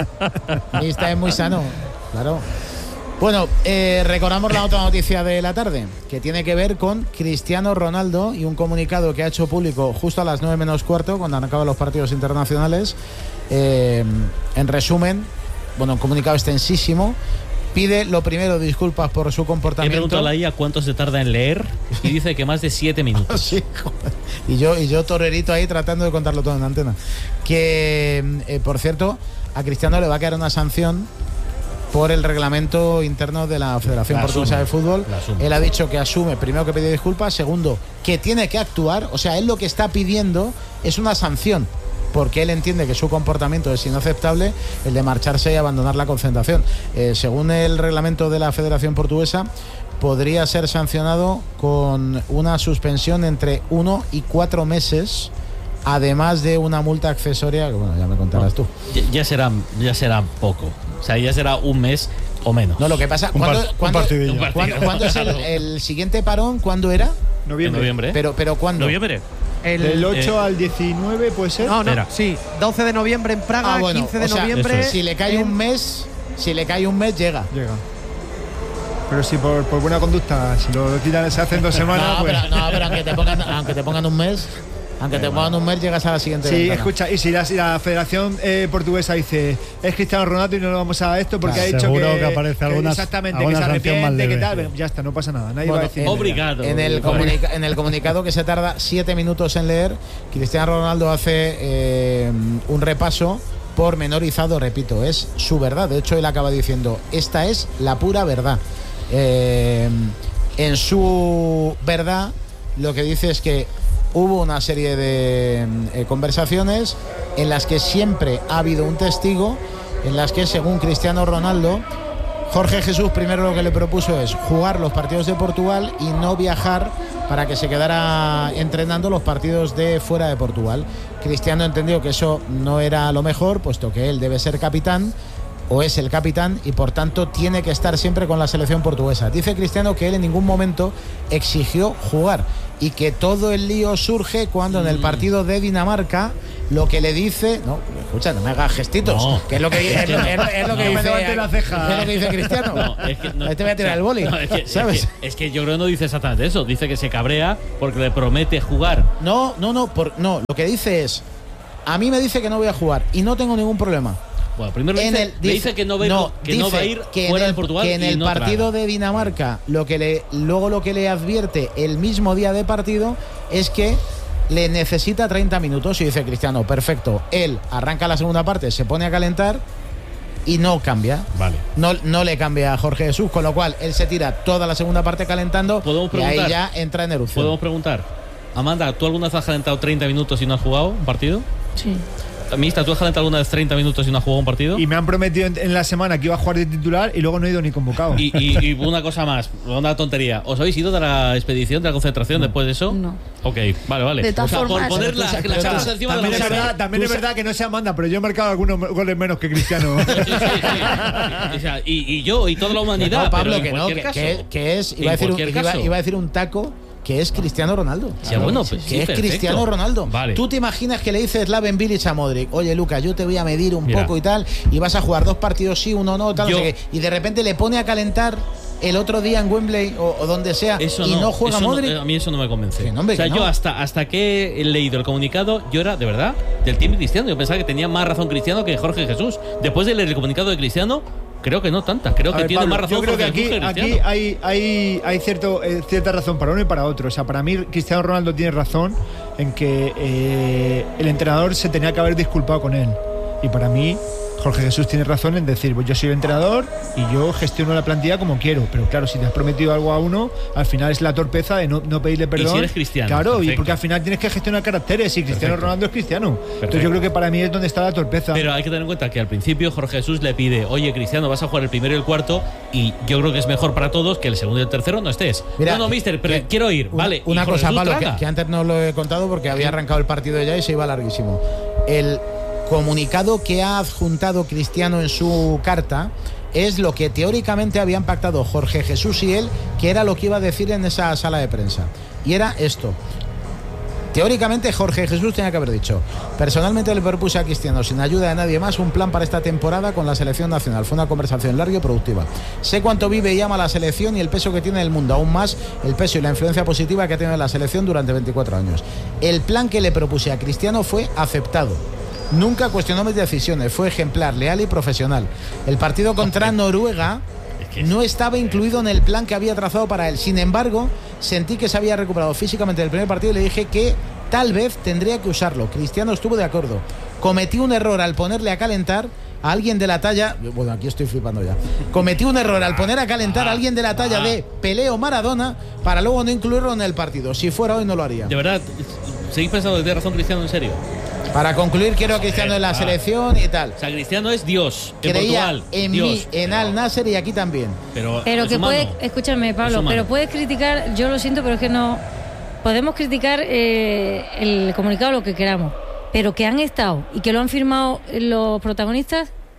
Y está es muy sano, claro. Bueno, eh, recordamos la otra noticia de la tarde, que tiene que ver con Cristiano Ronaldo y un comunicado que ha hecho público justo a las nueve menos cuarto, cuando han acabado los partidos internacionales. Eh, en resumen, bueno, un comunicado extensísimo. Pide lo primero disculpas por su He comportamiento. preguntado a la I A cuánto se tarda en leer y dice que más de siete minutos. Sí, joder. y yo y yo torerito ahí tratando de contarlo todo en antena. Que eh, por cierto, a Cristiano le va a caer una sanción por el reglamento interno de la Federación La Portuguesa asume, de Fútbol. la asume. Él ha dicho que asume, primero que pide disculpas, segundo que tiene que actuar, o sea, él lo que está pidiendo es una sanción, porque él entiende que su comportamiento es inaceptable, el de marcharse y abandonar la concentración. Eh, según el reglamento de la Federación Portuguesa, podría ser sancionado con una suspensión entre uno y cuatro meses, además de una multa accesoria, que bueno, ya me contarás tú. Ya, ya será, ya será poco. O sea, ya será un mes o menos. No, lo que pasa, Un ¿cuándo, par- un cuándo- partidillo. Un partido. cuándo- cuándo es el, el siguiente parón? ¿Cuándo era? En Noviembre. noviembre. Pero, pero ¿cuándo? Noviembre. El- Del ocho eh, al diecinueve, ¿puede ser? No, no, Espera. sí, doce de noviembre en Praga, Ah, bueno, quince de o sea, noviembre. eso es. Si le cae en- un mes, si le cae un mes llega. Llega. Pero si por, por buena conducta, si lo quitan, se hacen dos semanas, No, pues. pero, no, pero aunque te pongan, aunque te pongan un mes. Aunque te pongan un mes, llegas a la siguiente. Sí, ventana. escucha, y si la, si la Federación eh, Portuguesa dice es Cristiano Ronaldo y no lo vamos a esto porque Claro, ha dicho seguro que, que aparece alguna- exactamente, que alguna se sanción más arrepiente, que leve. tal, ya está, no pasa nada, nadie Bueno, va a decir en- Obrigado. En el, comunica- en el comunicado, que se tarda siete minutos en leer, Cristiano Ronaldo hace eh, un repaso pormenorizado, repito, es su verdad. De hecho, él acaba diciendo, esta es la pura verdad. Eh, en su verdad, lo que dice es que hubo una serie de eh, conversaciones en las que siempre ha habido un testigo, en las que, según Cristiano Ronaldo, Jorge Jesús primero lo que le propuso es jugar los partidos de Portugal y no viajar para que se quedara entrenando los partidos de fuera de Portugal. Cristiano entendió que eso no era lo mejor, puesto que él debe ser capitán, o es el capitán, y por tanto tiene que estar siempre con la selección portuguesa. Dice Cristiano que él en ningún momento exigió jugar y que todo el lío surge cuando en el partido de Dinamarca lo que le dice, no, escucha, no me hagas gestitos, No. que es lo que, es, lo- es lo- es lo que No me dice, levante la ceja. es lo que dice Cristiano. No, es que no- Ahí te voy a tirar el boli, No, es que, ¿sabes? Es que, es que yo creo que no dice exactamente eso. Dice que se cabrea porque le promete jugar. No, no, no, por, no, lo que dice es, a mí me dice que no voy a jugar y no tengo ningún problema. Bueno, primero le En dice, el- le dice que no va a ir, que no dice va a ir que fuera en el, de Portugal que en y el no partido traga. de Dinamarca lo que le luego lo que le advierte el mismo día de partido es que le necesita treinta minutos, y dice Cristiano, perfecto, él arranca la segunda parte, se pone a calentar y no cambia. Vale. No, no le cambia a Jorge Jesús, con lo cual él se tira toda la segunda parte calentando ¿Podemos y ahí preguntar? ya entra en erupción. Podemos preguntar. Amanda, ¿tú alguna vez has calentado treinta minutos y no has jugado un partido? Sí. Mista, ¿tú has calentado alguna vez treinta minutos y no has jugado un partido? Y me han prometido en, en la semana que iba a jugar de titular y luego no he ido ni convocado. Y, y- y una cosa más, una tontería. ¿Os habéis ido de la expedición, de la concentración después de eso? No. Ok, vale, vale. De todas O sea, por formas- poner la, Pero las tú- cosas encima de la También es mesa. verdad, también es verdad que no se Amanda, pero yo he marcado algunos goles menos que Cristiano. Sí, sí, sí. O sea, y, y yo y toda la humanidad. No, Pablo, pero en que no, cualquier que, caso. que- que es, En iba a, decir un, cualquier iba, caso. iba a decir un taco que es Cristiano Ronaldo. Ya, bueno, pues que sí, es perfecto. Cristiano Ronaldo. Vale. Tú te imaginas que le dices Slaven Bilic a Modric, oye Lucas, yo te voy a medir un Mira. poco y tal, y vas a jugar dos partidos sí, uno no, tal, Yo- no sé qué, y de repente le pone a calentar el otro día en Wembley o, o donde sea Eso y no, juega eso no- Modric. a mí eso no me convence. Que no, hombre, o sea, que yo no. hasta, hasta que he leído el comunicado, yo era, de verdad, del team Cristiano. Yo pensaba que tenía más razón Cristiano que Jorge Jesús. Después de leer el comunicado de Cristiano, creo que no tantas. Creo A que ver, tiene Pablo, más razón yo creo que Jorge aquí, Jesús que aquí Cristiano. hay, hay, hay cierto, eh, cierta razón para uno y para otro. O sea, para mí Cristiano Ronaldo tiene razón en que eh, el entrenador se tenía que haber disculpado con él. Y para mí Jorge Jesús tiene razón en decir, pues yo soy el entrenador y yo gestiono la plantilla como quiero. Pero claro, si te has prometido algo a uno, al final es la torpeza de no, no pedirle perdón. Y si eres cristiano, Claro, y perfecto. porque al final tienes que gestionar caracteres y Cristiano Perfecto. Ronaldo es cristiano. Perfecto. Entonces yo creo que para mí es donde está la torpeza. Pero hay que tener en cuenta que al principio Jorge Jesús le pide, oye Cristiano, vas a jugar el primero y el cuarto, y yo creo que es mejor para todos que el segundo y el tercero no estés. Mira, no, no, mister, pero que- quiero ir. Una, vale. y una Jorge cosa, Jesús Pablo, que, traga. que antes no lo he contado porque había arrancado el partido ya y se iba larguísimo. El comunicado que ha adjuntado Cristiano en su carta es lo que teóricamente habían pactado Jorge Jesús y él, que era lo que iba a decir en esa sala de prensa. Y era esto. Teóricamente Jorge Jesús tenía que haber dicho: personalmente le propuse a Cristiano, sin ayuda de nadie más, un plan para esta temporada con la selección nacional. Fue una conversación larga y productiva. Sé cuánto vive y ama la selección y el peso que tiene en el mundo, aún más el peso y la influencia positiva que ha tenido la selección durante veinticuatro años. El plan que le propuse a Cristiano fue aceptado. Nunca cuestionó mis decisiones, fue ejemplar, leal y profesional. El partido contra Noruega no estaba incluido en el plan que había trazado para él. Sin embargo, sentí que se había recuperado físicamente del primer partido y le dije que tal vez tendría que usarlo. Cristiano estuvo de acuerdo. Cometí un error al ponerle a calentar a alguien de la talla... Bueno, aquí estoy flipando ya. Cometí un error al poner a calentar a alguien de la talla de Pelé o Maradona para luego no incluirlo en el partido. Si fuera hoy no lo haría. De verdad, ¿seguís pensando que tiene razón Cristiano en serio? Para concluir, quiero a Cristiano en la Ah. selección y tal. O sea, Cristiano es Dios. En Creía Portugal, en Dios. mí, en Al Nasser y aquí también. Pero, Pero es que humano. puede, escúchame Pablo, Es humano. pero puedes criticar, yo lo siento, pero es que no, podemos criticar eh, el comunicado lo que queramos, pero que han estado y que lo han firmado los protagonistas,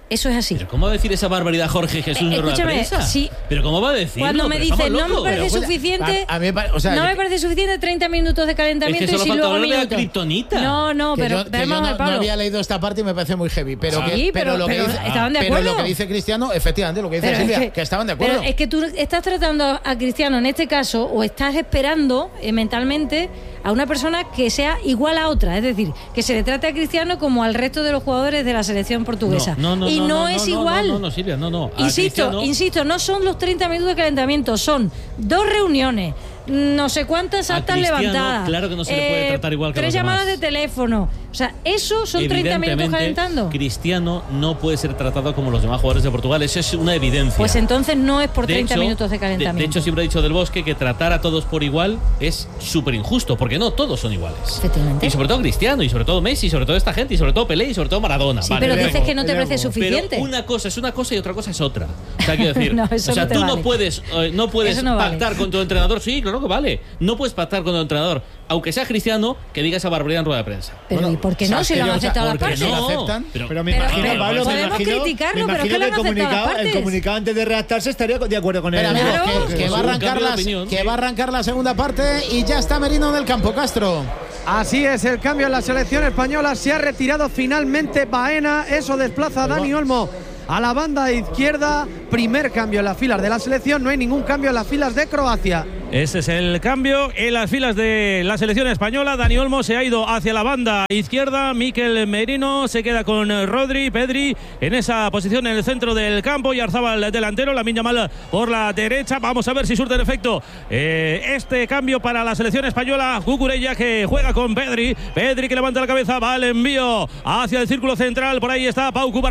Eso es así. ¿Pero cómo va a decir esa barbaridad Jorge Jesús en rueda de prensa? Sí. ¿Pero cómo va a decirlo? Cuando me dice, no me parece Pero, suficiente, a- a mí me pare- o sea, no yo- me parece suficiente treinta minutos de calentamiento Es que solo y si falta luego hablar de la minutos. kriptonita. No, no, que pero yo, que yo vamos a no, ver, no Pablo. había leído esta parte y me parece muy heavy. Pero, Sí, que, pero- lo que pero dice, ¿estaban de pero lo acuerdo? que dice Cristiano, efectivamente, lo que dice Pero Silvia, es que, que- estaban de acuerdo. Pero es que tú estás tratando a Cristiano en este caso, o estás esperando eh, mentalmente a una persona que sea igual a otra, es decir, que se le trate a Cristiano como al resto de los jugadores de la selección portuguesa. No, no, no, y no, no, no, es no, igual. No, no, no, Silvia, no, no. A Insisto, Cristiano- insisto, no son los treinta minutos de calentamiento, son dos reuniones, no sé cuántas A actas Cristiano, levantadas. claro que no se le puede tratar igual que a tres los llamadas demás. de teléfono. O sea, eso son treinta minutos Evidentemente, calentando. Cristiano no puede ser tratado como los demás jugadores de Portugal. Eso es una evidencia. Pues entonces no es por De treinta hecho, minutos de de- calentamiento. De, hecho, siempre he dicho del Bosque que tratar a todos por igual es súper injusto, porque no todos son iguales. Efectivamente. Y sobre todo Cristiano, y sobre todo Messi, y sobre todo esta gente, y sobre todo Pelé, y sobre todo Maradona. Sí, Vale, pero luego. dices que no te parece Pero suficiente. una cosa es una cosa y otra cosa es otra. O sea, quiero decir, No, eso o sea, no te tú vale. no puedes, eh, no puedes Eso no vale. pactar con tu entrenador. Sí, claro que vale. No puedes pactar con tu entrenador, aunque sea Cristiano, que diga esa barbaridad en rueda de prensa. Pero ¿y por qué no? o sea, Si lo han ellos, o sea, aceptado las ¿por qué partes. no? No, aceptan? pero, Pero me Pero- imagino, pero Pablo, me podemos imagino, criticarlo, me pero es que imagino lo que han el aceptado las comunicado, el partes. comunicado antes de redactarse estaría de acuerdo con él. Espera, amigos, Claro. que, que Pues va a un arrancar cambio de las- opinión, que sí. va a arrancar la segunda parte y ya está Merino en el campo, Castro. Así es el cambio en la selección española. Se ha retirado finalmente Baena. Eso desplaza a Dani Olmo a la banda izquierda. Primer cambio en las filas de la selección. No hay ningún cambio en las filas de Croacia. Ese es el cambio en las filas de la selección española. Dani Olmo se ha ido hacia la banda izquierda. Mikel Merino se queda con Rodri, Pedri en esa posición en el centro del campo. Y Arzabal delantero, Lamine Yamal por la derecha. Vamos a ver si surte el efecto eh, este cambio para la selección española. Cucurella que juega con Pedri. Pedri que levanta la cabeza, va al envío hacia el círculo central. Por ahí está Pau Cubar.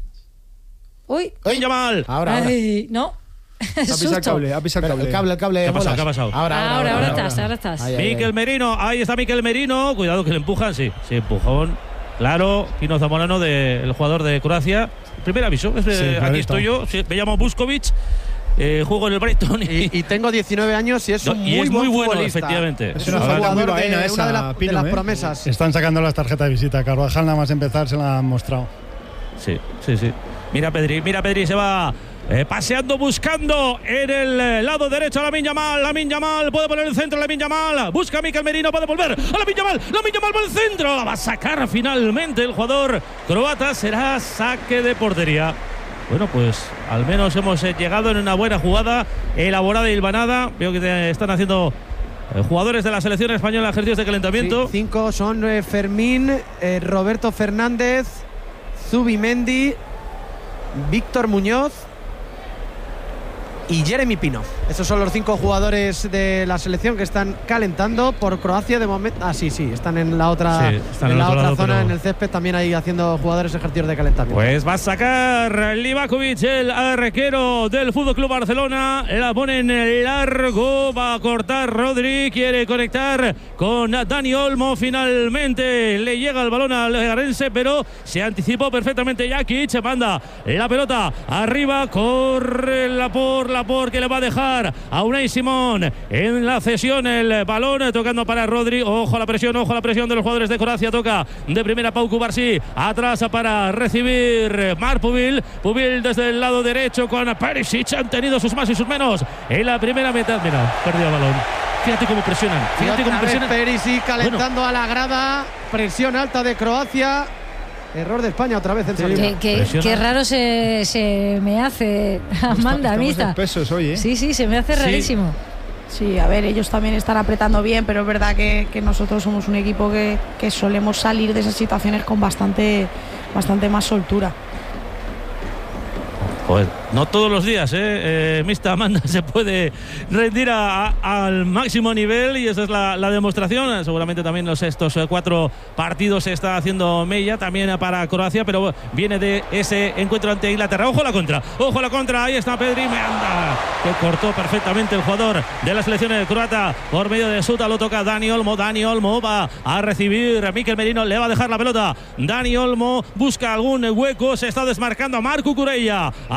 Uy. Lamine Yamal. Ahora, ahora. Ay, no. Ha pisado el Susto. cable, ha pisado el Espera, cable. el cable, el cable. ¿Qué ha pasado? bolas. ¿Qué ha pasado? Ahora, Ahora, ahora estás, ahora estás. Ahí, ahí, ahí. Mikel Merino, ahí está Mikel Merino. Cuidado que le empujan, sí, sí, empujón. Claro, Pino Zamorano, de, el jugador de Croacia. Primer aviso, es de- Sí, aquí clarito. estoy yo, sí, me llamo Buskovic, eh, juego en el Brighton y, Y, y tengo diecinueve años y es un y muy, es muy buen bueno, futbolista. efectivamente. Es Es una un falta muy jugador de, vaina una esa, de, la- de Pino, las ¿eh? promesas. Están sacando las tarjetas de visita. Carvajal nada más empezar se la han mostrado. Sí, sí, sí. Mira Pedri, mira Pedri, se va eh, paseando, buscando en el eh, lado derecho a Lamine Yamal. Lamine Yamal puede poner el centro, Lamine Yamal. Busca a Mikel Merino, puede volver a Lamine Yamal. Lamine Yamal por el centro. La va a sacar finalmente el jugador croata. Será saque de portería. Bueno, pues al menos hemos eh, llegado en una buena jugada, elaborada y hilvanada. Veo que te están haciendo eh, jugadores de la selección española ejercicios de calentamiento. Sí, cinco son eh, Fermín, eh, Roberto Fernández, Zubimendi, Víctor Muñoz y Jeremy Pino. Esos son los cinco jugadores de la selección que están calentando por Croacia de momento. Ah, sí, sí, están en la otra, Sí, están en en la otro otra lado, zona, pero- en el césped, también ahí haciendo jugadores ejercicios de calentamiento. Pues va a sacar Livakovic, el arquero del Fútbol Club Barcelona. La pone en el largo, va a cortar Rodri, quiere conectar con Dani Olmo. Finalmente le llega el balón al Garense, pero se anticipó perfectamente Jakic. Manda la pelota arriba, corre la por la por que le va a dejar a Unai Simón en la cesión. El balón tocando para Rodri. Ojo a la presión, ojo a la presión de los jugadores de Croacia. Toca de primera Pau Cubarsí, atrás para recibir Marc Pubil. Pubil desde el lado derecho con Perisic. Han tenido sus más y sus menos en la primera mitad. Mira, perdió el balón. Fíjate cómo presionan. Y Fíjate cómo otra vez presionan. Perisic calentando a la grada. Presión alta de Croacia. Error de España otra vez en salida. Qué, qué- Presiona. qué raro se, se me hace, Amanda, a mí Estamos en está. pesos hoy, ¿eh? Sí, sí, se me hace Sí. rarísimo. Sí, a ver, ellos también están apretando bien, pero es verdad que, que nosotros somos un equipo que, que solemos salir de esas situaciones con bastante, bastante más soltura. Joder, no todos los días, ¿eh? eh Mista Amanda se puede rendir a, a, al máximo nivel y esa es la, la demostración. Seguramente también los estos eh, cuatro partidos se está haciendo Mella, también para Croacia, pero viene de ese encuentro ante Inglaterra. Ojo a la contra, ojo a la contra, ahí está Pedri, me anda, que cortó perfectamente el jugador de la selección croata por medio de Suta, lo toca Dani Olmo, Dani Olmo va a recibir a Mikel Merino, le va a dejar la pelota, Dani Olmo busca algún hueco, se está desmarcando a Marc Cucurella hacia Cucurella.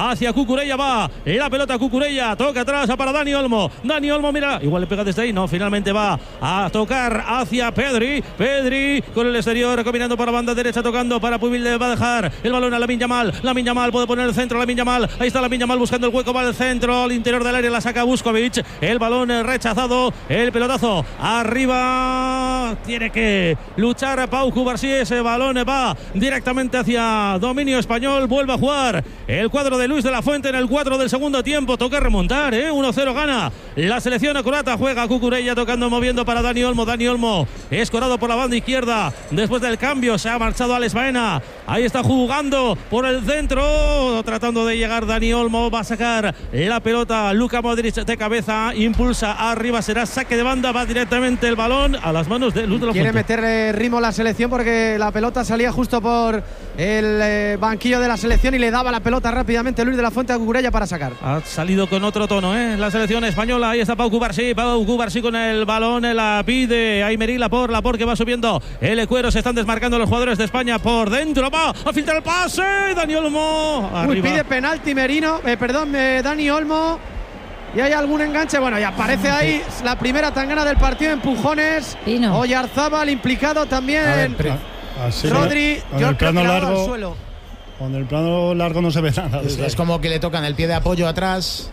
Cucurella, va la pelota Cucurella, toca atrás para Dani Olmo. Dani Olmo, mira, igual le pega desde ahí, no, finalmente va a tocar hacia Pedri. Pedri con el exterior, combinando para la banda derecha, tocando para Pubil, va a dejar el balón a Lamine Yamal. Lamine Yamal puede poner el centro, Lamine Yamal, ahí está Lamine Yamal buscando el hueco, va al centro, al interior del área, la saca Vuskovic, el balón rechazado, el pelotazo arriba, tiene que luchar Pau Cubarsí, ese balón va directamente hacia dominio español, vuelve a jugar el cuadro de Luis de la Fuente en el cuadro del segundo tiempo, toca remontar, ¿eh? uno cero gana la selección croata, juega Cucurella tocando, moviendo para Dani Olmo. Dani Olmo escorado por la banda izquierda, después del cambio se ha marchado Alex Baena, ahí está jugando por el centro, tratando de llegar Dani Olmo, va a sacar la pelota Luka Modric de cabeza, impulsa arriba, será saque de banda, va directamente el balón a las manos de Luis de la Fuente. Quiere meterle ritmo a la selección porque la pelota salía justo por el eh, banquillo de la selección y le daba la pelota rápidamente Luis de la Fuente a Cucurella para sacar. Ha salido con otro tono, ¿eh? La selección española, ahí está Pau Cubarsí, Pau Cubarsí con el balón, la pide Aymeri Laporte, Laporte que va subiendo el cuero, se están desmarcando los jugadores de España por dentro, va a filtrar el pase, Dani Olmo, Uy, pide penalti Merino, eh, perdón, eh, Dani Olmo. Y hay algún enganche, bueno, y aparece ahí la primera tangana del partido, empujones. Pino. Oyarzábal implicado también. A ver, pre- así Rodri, con yo el creo plano que le ha dado al largo, suelo. con el plano largo no se ve nada. Es, es como que le tocan el pie de apoyo atrás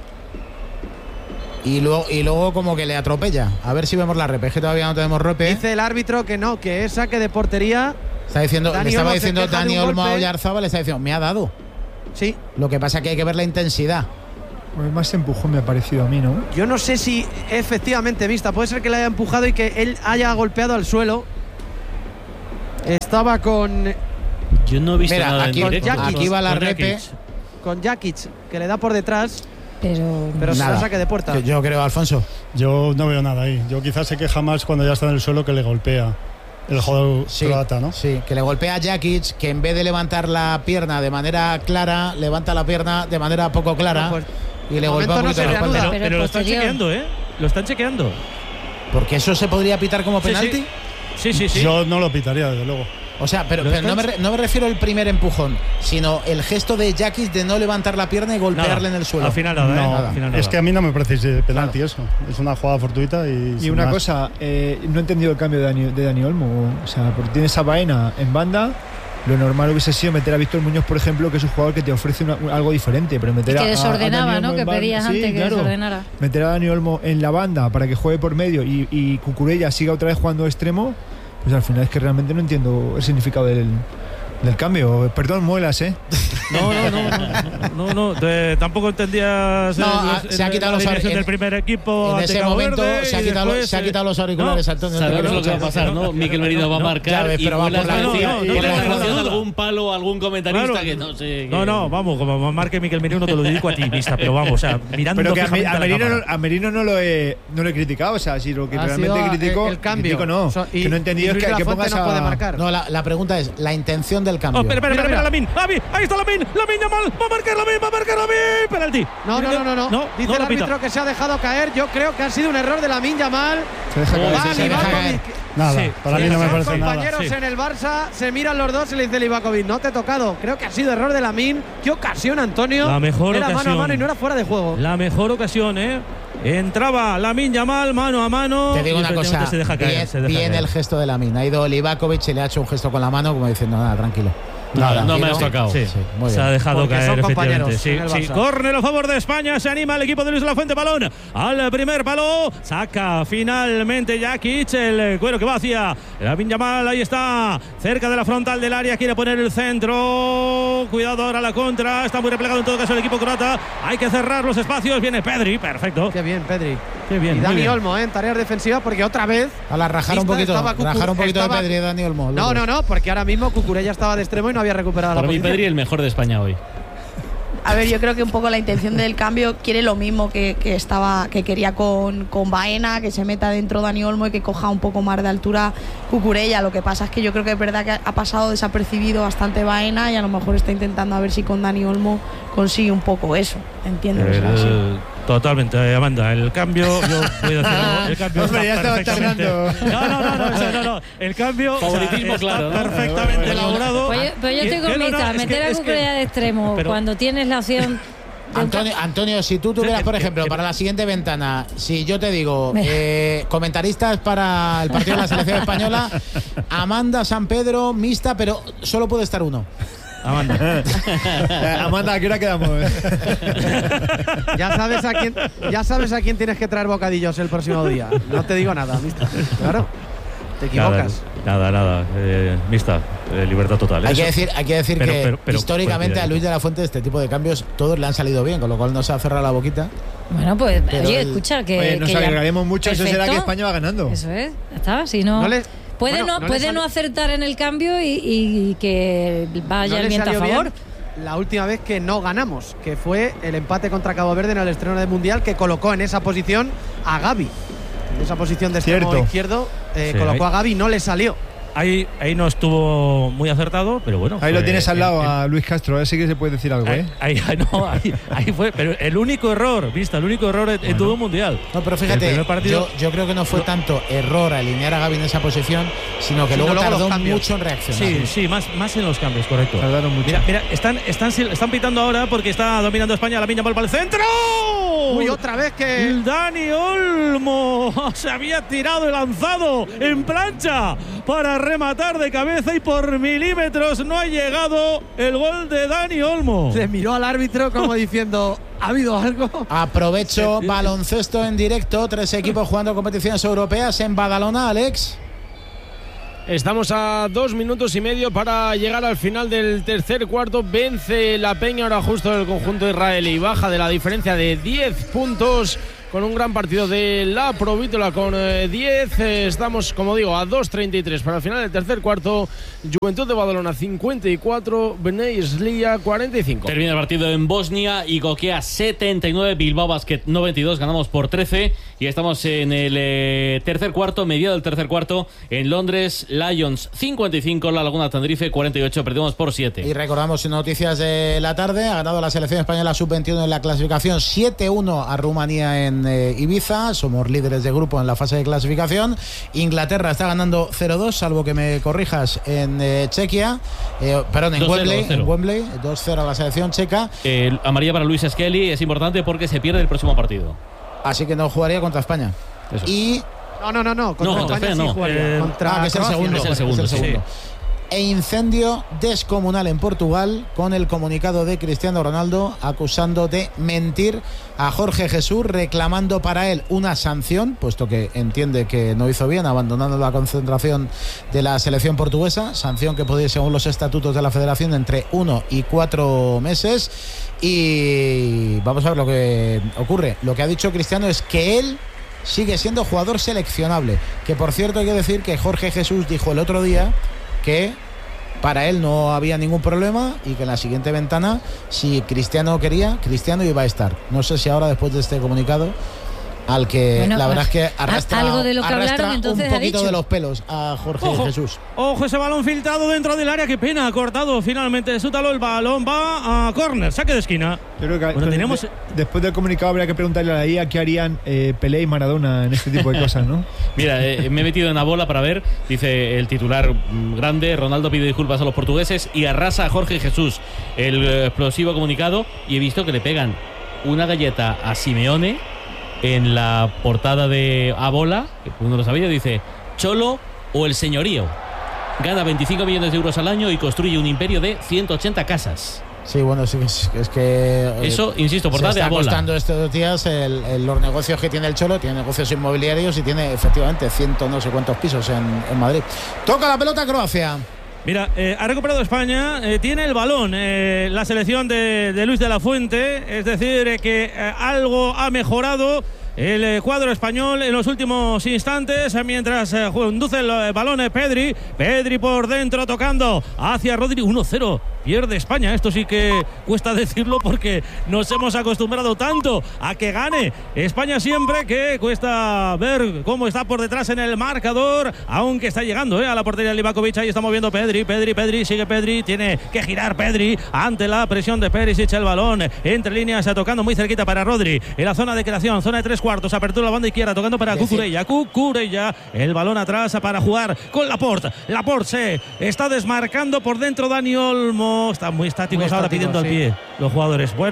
y luego, y luego como que le atropella. A ver si vemos la repe, es que todavía no tenemos repe. Dice el árbitro que no, que es saque de portería. Está diciendo, Dani le estaba Olmo se diciendo queja de Dani un Olmo a golpe. Oyarzábal, le está diciendo, me ha dado. Sí. Lo que pasa es que hay que ver la intensidad. Pues más empujón me ha parecido a mí, ¿no? Yo no sé si efectivamente vista, puede ser que le haya empujado y que él haya golpeado al suelo. Estaba con Yo no he visto Mira, nada aquí, en directo. aquí va la Con repe. Jakic. con Jakic, que le da por detrás, Pero, pero será Nada. saque de puerta. Yo, yo creo, Alfonso. Yo no veo nada ahí. Yo quizás se queja más cuando ya está en el suelo que le golpea el jugador Sí, croata, ¿no? sí, que le golpea a Jakic, que en vez de levantar la pierna de manera clara, levanta la pierna de manera poco clara. No, pues, y le de golpea momento un no poquito se la espalda. reanuda. Pero, Pero pero lo están posterior. chequeando, ¿eh? Lo están chequeando. Porque eso se podría pitar como Sí, penalti. sí. Sí, sí, sí. Yo no lo pitaría, desde luego. O sea, pero, ¿Lo pero no, me, están- re- no me refiero al primer empujón, sino el gesto de Jakic de no levantar la pierna y golpearle Nada. en el suelo. Al final nada, ¿eh? No, Al final es nada. que a mí no me parece penalti eso. Es una jugada fortuita y. Y sin una más. cosa, eh, no he entendido el cambio de Dani, de Dani Olmo. O sea, porque tienes a Baena en banda. Lo normal hubiese sido meter a Víctor Muñoz, por ejemplo, que es un jugador que te ofrece una- un- algo diferente. Pero meter que a, a- a desordenaba, Dani Olmo ¿no? en Que banda- pedías sí, antes que claro. desordenara. Meter a Dani Olmo en la banda para que juegue por medio y, y Cucurella siga otra vez jugando de extremo, pues al final es que realmente no entiendo el significado del, del cambio. Perdón, muelas, ¿eh? No, no, no, no, no, no, te- tampoco entendías No, eh, ah, los- se ha en quitado la los dirección en- del primer equipo En ante ese Cabo momento Verde se ha, y quitado, después, se ha eh, quitado los auriculares, no. Antonio. no te Sabemos quiero lo que va a escuchar. pasar, ¿no? Mikel Merino va a no, marcar ya ves, y pero va vuela por la la línea, narración, no, y la no, no, narración no, de no. algún palo, algún comentarista Claro. que no sé. que- No, no, vamos, como marque Mikel Merino te lo dedico a ti, vista, pero vamos, o sea, mirando Pero que a, fijamente a a la Merino, cámara. no- a Merino no lo he, no lo he criticado. O sea, si lo que Ha realmente sido critico, el, el cambio. critico no. So- y- que no he entendido y es Luis que, de la que Fuente pongas no puede a. marcar. No, la, la pregunta es la intención del cambio. Oh, espera, espera, Mira, espera, mira. Lamin, Avi, ahí está Lamin, Lamin Yamal, va a marcar Lamin, va a marcar Lamin, penalti. No, no, no, no, no. no Dice no el lo pita. árbitro que se ha dejado caer. Yo creo que ha sido un error de Lamine Yamal. Se deja caer. Oh, Va sí, se deja Livakovic. caer. Nada, Sí, para sí, mí no me son parece nada. Compañeros Sí. en el Barça se miran los dos y le dice Livakovic, no te he tocado. Creo que ha sido error de Lamine. Qué ocasión, Antonio. La mejor Era mano a ocasión. mano y no era fuera de juego. La mejor ocasión, ¿eh? Entraba Lamin Yamal mano a mano. Te digo y una cosa, efectivamente se deja caer, bien, se deja bien caer. el gesto de Lamin. Ha ido Livakovic y le ha hecho un gesto con la mano como diciendo, nada, tranquilo. Nada, no me has tranquilo. tocado. Sí, Sí, muy se bien. ha dejado Porque caer, son compañeros efectivamente. en el Sí, sí. Barça. Córner a favor de España. Se anima el equipo de Luis de la Fuente. Balón al primer palo. Saca finalmente Jakic. El cuero que va hacia Lamin Yamal. Ahí está. Cerca de la frontal del área. Quiere poner el centro. Cuidado ahora la contra. Está muy replegado en todo caso el equipo croata. Hay que cerrar los espacios. Viene Pedri. Perfecto. Qué bien, Pedri. Qué bien. Y muy Dani bien. Olmo, ¿eh? En tareas defensivas, porque otra vez. A la rajar un Vista, poquito, estaba Cucu- rajar un poquito estaba- de Pedri y Dani Olmo. No, no, no, porque ahora mismo Cucurella estaba de extremo y no había recuperado Para la mí, posición. Pedri, el mejor de España hoy. A ver, yo creo que un poco la intención del cambio quiere lo mismo que, que estaba, que quería con, con Baena, que se meta dentro Dani Olmo y que coja un poco más de altura Cucurella. Lo que pasa es que yo creo que es verdad que ha pasado desapercibido bastante Baena y a lo mejor está intentando a ver si con Dani Olmo consigue un poco eso. Entiendo que sea así. El- Totalmente, Amanda. El cambio, yo voy a decirlo, el cambio Hombre, ya está estaba perfectamente. tardando. No, no, no, no, eso no, no. El cambio o sea, Favoritismo está claro, ¿no? perfectamente elaborado. Pues yo, pues yo Y- estoy con que no, no, Mita, es que- meter a es que- Cucurella de extremo pero- cuando tienes la opción Antonio, Antonio, si tú tuvieras, por ejemplo, para la siguiente ventana, si yo te digo, eh, comentaristas para el partido de la selección española, Amanda San Pedro, mixta, pero solo puede estar uno. Amanda. Amanda, ¿a qué hora quedamos? ya sabes a quién, ya sabes a quién tienes que traer bocadillos el próximo día. No te digo nada, mixta. Claro. Te equivocas. Nada, nada, nada. Eh, mixta, eh, libertad total. Hay Eso. que decir, hay que decir pero, que pero, pero, históricamente pero, a Luis de la Fuente este tipo de cambios todos le han salido bien, con lo cual no se ha cerrado la boquita. Bueno, pues Pero oye, el- escucha que, Oye, nos que ya- alegraremos mucho, eso será Perfecto. que España va ganando. Eso es, ya está. Si no, No le- puede bueno, no, no le puede sale- no acertar en el cambio y, y que vaya ¿No el le viento a salió favor. bien la última vez que no ganamos, que fue el empate contra Cabo Verde en el estreno del Mundial, que colocó en esa posición a Gavi. En esa posición de extremo Cierto. izquierdo eh, Sí, colocó ahí- a Gavi y no le salió. Ahí, ahí no estuvo muy acertado, pero bueno. Ahí lo fue tienes al el- lado el- a Luis Castro, así que se puede decir algo, ¿eh? Ahí, ahí, no, ahí, ahí fue, pero el único error, vista, el único error en, en todo el mundial. No, pero El fíjate, primer partido- yo, yo creo que no fue tanto error alinear a Gavi en esa posición, sino que Sino luego luego los tardó cambios. mucho en reaccionar. Sí, sí, más, más en los cambios, correcto. Tardaron mucho. Mira, mira, están, están, están pitando ahora porque está dominando España. La piña para el centro. Uy, otra vez que Dani Olmo se había tirado y lanzado en plancha para rematar de cabeza y por milímetros no ha llegado el gol de Dani Olmo. se miró al árbitro como diciendo, ¿ha habido algo? Aprovecho baloncesto en directo, tres equipos jugando competiciones europeas en Badalona, Alex. Estamos a dos minutos y medio para llegar al final del tercer cuarto. Vence la Peña ahora justo del conjunto israelí. Baja de la diferencia de diez puntos con un gran partido de la Provítola con eh, diez. Eh, estamos, como digo, a dos treinta y tres para el final del tercer cuarto. Juventud de Badalona cincuenta y cuatro, Bnei Slia cuarenta y cinco. Termina el partido en Bosnia y Gokea setenta y nueve, Bilbao Basket noventa y dos, ganamos por trece y estamos en el eh, tercer cuarto, mediado del tercer cuarto, en Londres, Lions cincuenta y cinco, La Laguna Tenerife cuarenta y ocho, perdimos por siete. Y recordamos noticias de la tarde, ha ganado la selección española sub veintiuno en la clasificación siete uno a Rumanía en eh, Ibiza, somos líderes de grupo en la fase de clasificación. Inglaterra está ganando cero dos, salvo que me corrijas, en eh, Chequia, eh, perdón, en dos cero, Wembley, dos cero. en Wembley, dos cero a la selección checa, Eh, amarilla para Luis Skelly es importante porque se pierde el próximo partido. así que no jugaría contra España. Eso. Y No, no, no, no. Contra No, contra España España sí no. jugaría. Eh, Contra ah, que es el Croacia. segundo, Es el segundo, es el sí. segundo. E incendio descomunal en Portugal con el comunicado de Cristiano Ronaldo acusando de mentir a Jorge Jesús, reclamando para él una sanción, puesto que entiende que no hizo bien abandonando la concentración de la selección portuguesa, sanción que podía, según los estatutos de la federación, entre uno y cuatro meses. Y vamos a ver lo que ocurre. Lo que ha dicho Cristiano es que él sigue siendo jugador seleccionable, que por cierto hay que decir que Jorge Jesús dijo el otro día que para él no había ningún problema y que en la siguiente ventana, si Cristiano quería, Cristiano iba a estar. No sé si ahora, después de este comunicado, al que Bueno, la verdad es que arrastra, algo de lo que arrastra hablaron, entonces, un ha poquito dicho. de los pelos a Jorge Ojo, Jesús. ojo, ese balón filtrado dentro del área. Qué pena, cortado finalmente. Sútalo, el balón va a córner, saque de esquina. Yo creo que Bueno, de- tenemos- de- después del comunicado habría que preguntarle a la I A qué harían eh, Pelé y Maradona en este tipo de cosas, ¿no? Mira, eh, me he metido en la bola para ver, dice el titular mm, grande, Ronaldo pide disculpas a los portugueses y arrasa a Jorge Jesús, el eh, explosivo comunicado, y he visto que le pegan una galleta a Simeone en la portada de A Bola, que uno lo sabía, dice Cholo o el señorío. Gana veinticinco millones de euros al año y construye un imperio de ciento ochenta casas. Sí, bueno, sí, es, es que eh, Eso, insisto, portada se de está A Bola. costando estos días el- el- los negocios que tiene el Cholo. Tiene negocios inmobiliarios y tiene efectivamente ciento no sé cuántos pisos en, en Madrid. Toca la pelota Croacia. Mira, eh, ha recuperado España, eh, tiene el balón eh, la selección de, de Luis de la Fuente, es decir, eh, que eh, algo ha mejorado el eh, cuadro español en los últimos instantes, eh, mientras eh, conduce el eh, balón eh, Pedri, Pedri por dentro tocando hacia Rodri, uno cero. Pierde España, esto sí que cuesta decirlo porque nos hemos acostumbrado tanto a que gane España siempre, que cuesta ver cómo está por detrás en el marcador, aunque está llegando eh, a la portería de Livakovic. Ahí está moviendo Pedri, Pedri, Pedri, sigue Pedri, tiene que girar Pedri ante la presión de Perisic, el balón entre líneas, tocando muy cerquita para Rodri, en la zona de creación, zona de tres cuartos, apertura a la banda izquierda, tocando para Cucurella, Cucurella, el balón atrás para jugar con Laporte, Laporte se está desmarcando por dentro Dani Olmo. Están muy estáticos Muy ahora estáticos, pidiendo sí. al pie los jugadores. Bueno,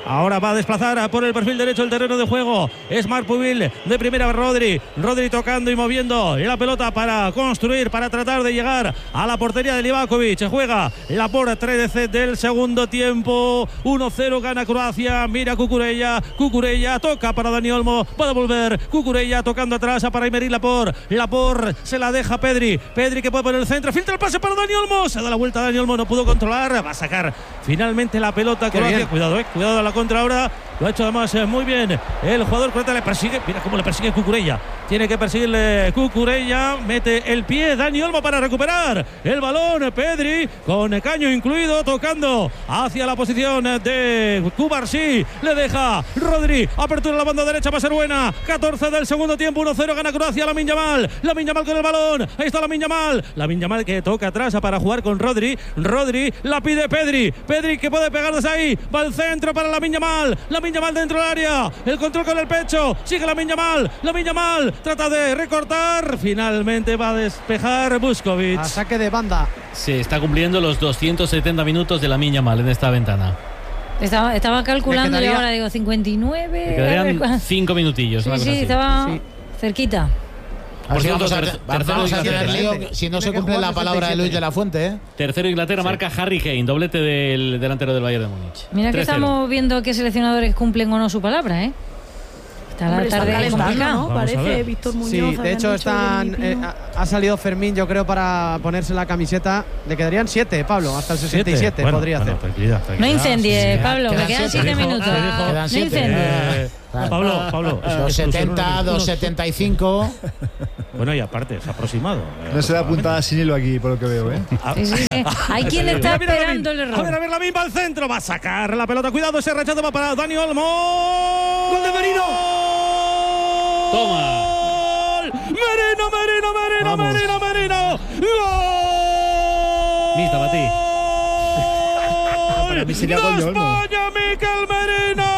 Ahora va a desplazar por el perfil derecho el terreno de juego. Es Marc Pubil de primera. Rodri. Rodri tocando y moviendo la pelota para construir, para tratar de llegar a la portería de Livakovic. Juega la por trece del segundo tiempo. uno cero gana Croacia. Mira Cucurella. Cucurella toca para Dani Olmo. Puede volver. Cucurella tocando atrás para Aymeric Laporte. Laporte se la deja Pedri. Pedri que puede poner el centro. Filtra el pase para Dani Olmo. Se da la vuelta a Dani Olmo. No pudo controlar. Va a sacar finalmente la pelota Croacia. Cuidado, eh. Cuidado a la contra ahora. Lo ha hecho además eh, muy bien. El jugador croata le persigue. Mira cómo le persigue Cucurella. Tiene que perseguirle Cucurella. Mete el pie Dani Olmo para recuperar el balón. Pedri con caño incluido tocando hacia la posición de Cubarsí. Le deja Rodri. Apertura en la banda derecha. Va a ser buena. catorce del segundo tiempo. uno cero gana Croacia. Lamine Yamal. Lamine Yamal con el balón. Ahí está Lamine Yamal. Lamine Yamal que toca atrás para jugar con Rodri. Rodri la pide Pedri. Pedri que puede pegar desde ahí. Va al centro para Lamine Yamal. Lamine Yamal dentro del área. El control con el pecho. Sigue Lamine Yamal. Lamine Yamal trata de recortar. Finalmente va a despejar Busquets. A saque de banda. Se está cumpliendo los doscientos setenta minutos de Lamine Yamal en esta ventana. Estaba, estaba calculando quedaría... yo ahora, digo, cincuenta y nueve. Le quedarían cinco minutillos. Sí, sí, estaba sí. cerquita. Por cierto, vamos a, ter- vamos a tener lío si no se cumple la palabra de Luis de la Fuente, ¿eh? Tercero Inglaterra, sí. Marca Harry Kane, doblete del delantero del Bayern de Múnich. Mira que estamos viendo qué seleccionadores cumplen o no su palabra, ¿eh? Está la tarde complicada, ¿no? Parece Víctor Muñoz. Sí, de hecho están eh, ha salido Fermín, yo creo, para ponerse la camiseta. Le quedarían siete, Pablo, hasta el sesenta y siete bueno, podría bueno, hacer. Tranquilidad, tranquilidad. No incendie, sí, Pablo, me quedan siete dijo, minutos. Quedan no siete. incendie. Eh, claro. Pablo, Pablo. dos setenta, dos setenta y cinco. Bueno, y aparte, es aproximado. No se da puntada sin hilo aquí, por lo que veo, ¿eh? Sí, sí, sí. Hay quien está mira, mira, esperando el error. A ver, a ver, Lamine va al centro, va a sacar la pelota. Cuidado, ese rechazo va para Dani Olmo. ¡Gol de Merino! Toma. Merino, Merino, Merino, Vamos. Merino, Merino. ¡Gol! Mista, para ti. Para mí sería gol de Olmo. España, Mikel Merino.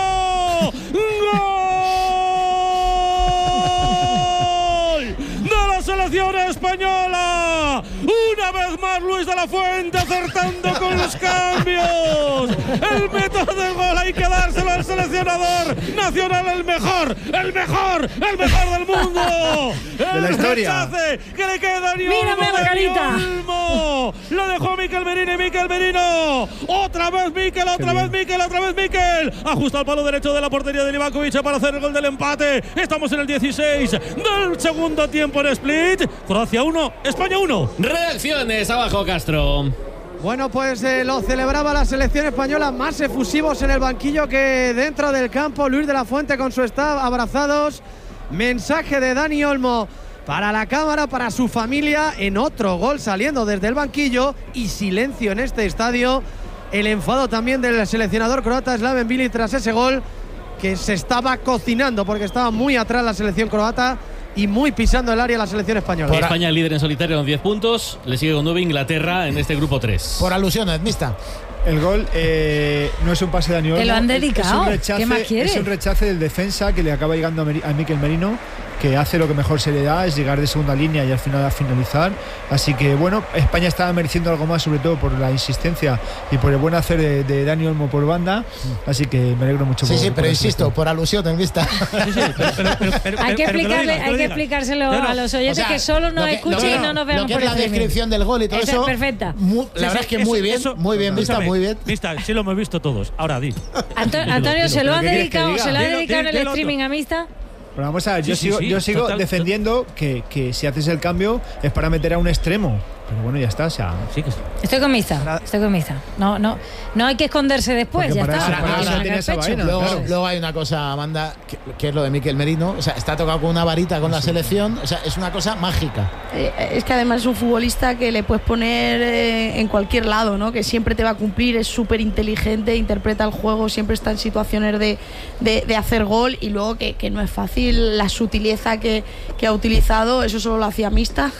¡Gol! De la selección española. Una vez más Luis de la Fuente acertando con los cambios. El método del gol hay que dárselo al seleccionador nacional, el mejor, el mejor, el mejor del mundo. El de la historia. Que le queda Dani Olmo. Mírame la carita. Olmo. Lo dejó Mikel Merino y Mikel Merino. Otra vez Mikel, otra vez Mikel, otra vez Mikel. Ajusta el palo derecho de la portería de Livakovic para hacer el gol del empate. Estamos en el dieciséis del segundo tiempo en Split. Croacia uno, España uno. Reacciones abajo, Castro. Bueno, pues eh, lo celebraba la selección española, más efusivos en el banquillo que dentro del campo. Luis de la Fuente con su staff abrazados. Mensaje de Dani Olmo para la cámara, para su familia, en otro gol saliendo desde el banquillo y silencio en este estadio. El enfado también del seleccionador croata Slaven Bilic tras ese gol que se estaba cocinando porque estaba muy atrás la selección croata y muy pisando el área la selección española. Por España líder en solitario con diez puntos, le sigue con nueve Inglaterra en este grupo tres. Por alusiones, Mista. El gol eh, no es un pase de Dani Olmo. Te lo han dedicado. Es un rechace, ¿Qué más quieres? Es un rechace del defensa que le acaba llegando a, Meri- a Mikel Merino, que hace lo que mejor se le da, es llegar de segunda línea y al final a finalizar. Así que bueno, España estaba mereciendo algo más, sobre todo por la insistencia y por el buen hacer de, de Dani Olmo por banda. Así que me alegro mucho. Sí, por, sí, por pero el insisto, gesto. por alusiones, Mista. Sí, sí, pero, pero, pero, pero, Hay que, pero, pero explicarle, digas, hay que digas. explicárselo Pero, a los oyentes o sea, que solo nos lo que- escuchen lo que- y no nos vean Lo que por es la streaming. descripción del gol y todo Esa eso. es perfecta. Mu- la Sí, verdad sí, es que eso- muy bien, eso- muy bien, Mista, escúchame, muy bien. Mista, sí lo hemos visto todos. Ahora di. Anto- Dilo, Antonio, dilo, ¿se lo dilo. ha ¿Qué quieres que dedicado, diga? se lo ha Dilo, dedicado en el dilo, streaming dilo. a Mista? Pero vamos a ver, yo Sí, sí, sigo, sí, yo sigo total, defendiendo que, que si haces el cambio es para meter a un extremo. Pero bueno, ya está. O sea, Sí que sí. Estoy con Mista, estoy con Mista. No, no, no hay que esconderse después, Porque ya para está. eso- Hay que para eso sacar tiene esa pecho. vaina. Luego, claro. luego hay una cosa, Amanda, que, que es lo de Mikel Merino. O sea, está tocado con una varita con la selección. O sea, es una cosa mágica. Eh, es que además es un futbolista que le puedes poner eh, en cualquier lado, ¿no? Que siempre te va a cumplir, es súper inteligente, interpreta el juego, siempre está en situaciones de, de, de hacer gol y luego que, que no es fácil la sutileza que, que ha utilizado, eso solo lo hacía Mista.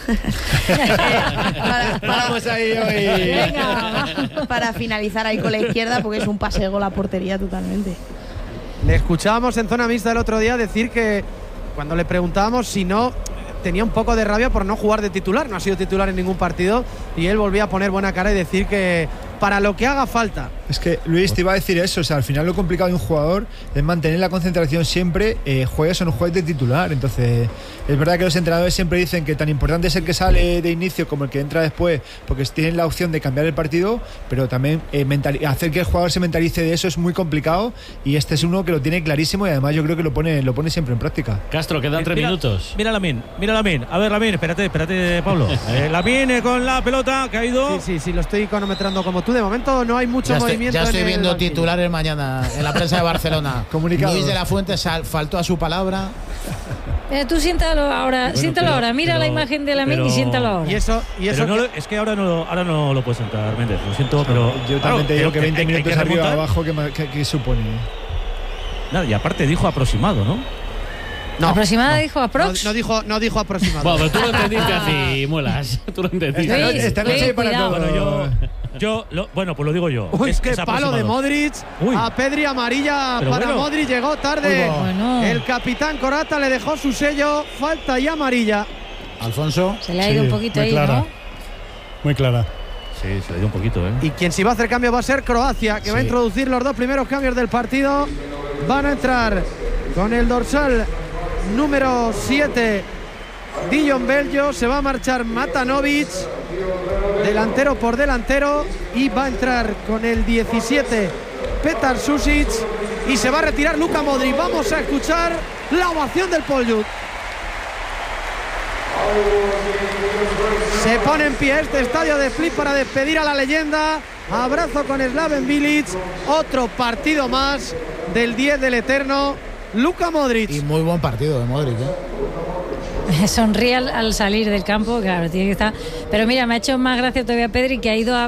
para, para- vamos ahí hoy. Venga, va. Para finalizar ahí con la izquierda porque es un pase de gol a portería totalmente. Le escuchábamos en zona mixta el otro día decir que cuando le preguntábamos si no, tenía un poco de rabia por no jugar de titular, no ha sido titular en ningún partido y él volvía a poner buena cara y decir que para lo que haga falta Es que Luis te iba a decir eso, o sea, al final lo complicado de un jugador es mantener la concentración siempre, eh, juegues o no juegues de titular. Entonces, es verdad que los entrenadores siempre dicen que tan importante es el que sale de inicio como el que entra después, porque tienen la opción de cambiar el partido, pero también eh, mental, hacer que el jugador se mentalice de eso es muy complicado, y este es uno que lo tiene clarísimo y además yo creo que lo pone, lo pone siempre en práctica. Castro, quedan tres mira, minutos. Mira Lamine, mira Lamine. A ver, Lamine, espérate, espérate, Pablo. eh, Lamine con la pelota, que ha ido. Sí, sí, sí, lo estoy cronometrando como tú. De momento no hay mucho Ya estoy, movimiento. ya estoy en el viendo banquillo. titulares mañana en la prensa de Barcelona. Comunicados. Luis de la Fuente sal, faltó a su palabra. Eh, tú siéntalo ahora, Bueno, siéntalo pero- ahora, mira pero- la imagen de la pero- y siéntalo ahora. Y eso, y eso Pero no que- lo- es que ahora no, ahora no lo puedes sentar, Méndez. Lo siento, pero. Yo claro, también te digo pero que veinte hay- hay minutos que arriba o remontar. abajo, ¿qué, ma- qué- qué supone? Nada, y aparte dijo aproximado, ¿no? no, Aproximada no. dijo No, aprox. no dijo, no dijo aproximado. Bueno, pero tú lo entendiste así, muelas. Tú lo entendiste. Esta Luis, noche, esta noche Luis, hay para cuidado. todo. Bueno, yo. Yo, lo- bueno, pues lo digo yo. Uy, Es- qué es palo de aproximado. Modric. Uy. A Pedri, amarilla Pero para bueno. Modric, llegó tarde. Uy, va. Bueno. El capitán Corata le dejó su sello, falta y amarilla. Alfonso. Se le ha ido Sí, un poquito muy ahí, clara. ¿no? Muy clara. Sí, se le dio un poquito, ¿eh? Y quien sí va a hacer cambio va a ser Croacia, que va a Sí. introducir los dos primeros cambios del partido. Van a entrar con el dorsal número siete, Dijon Beljo. Se va a marchar Matanovic, delantero por delantero. Y va a entrar con el diecisiete, Petar Susic. Y se va a retirar Luka Modric. Vamos a escuchar la ovación del Poljut. Se pone en pie este estadio de Split para despedir a la leyenda. Abrazo con Slaven Bilic. Otro partido más del diez del eterno Luka Modric. Y muy buen partido de Modric, ¿eh? Sonríe al, al salir del campo, claro, tiene que estar. Pero mira, me ha hecho más gracia todavía Pedri, que ha ido a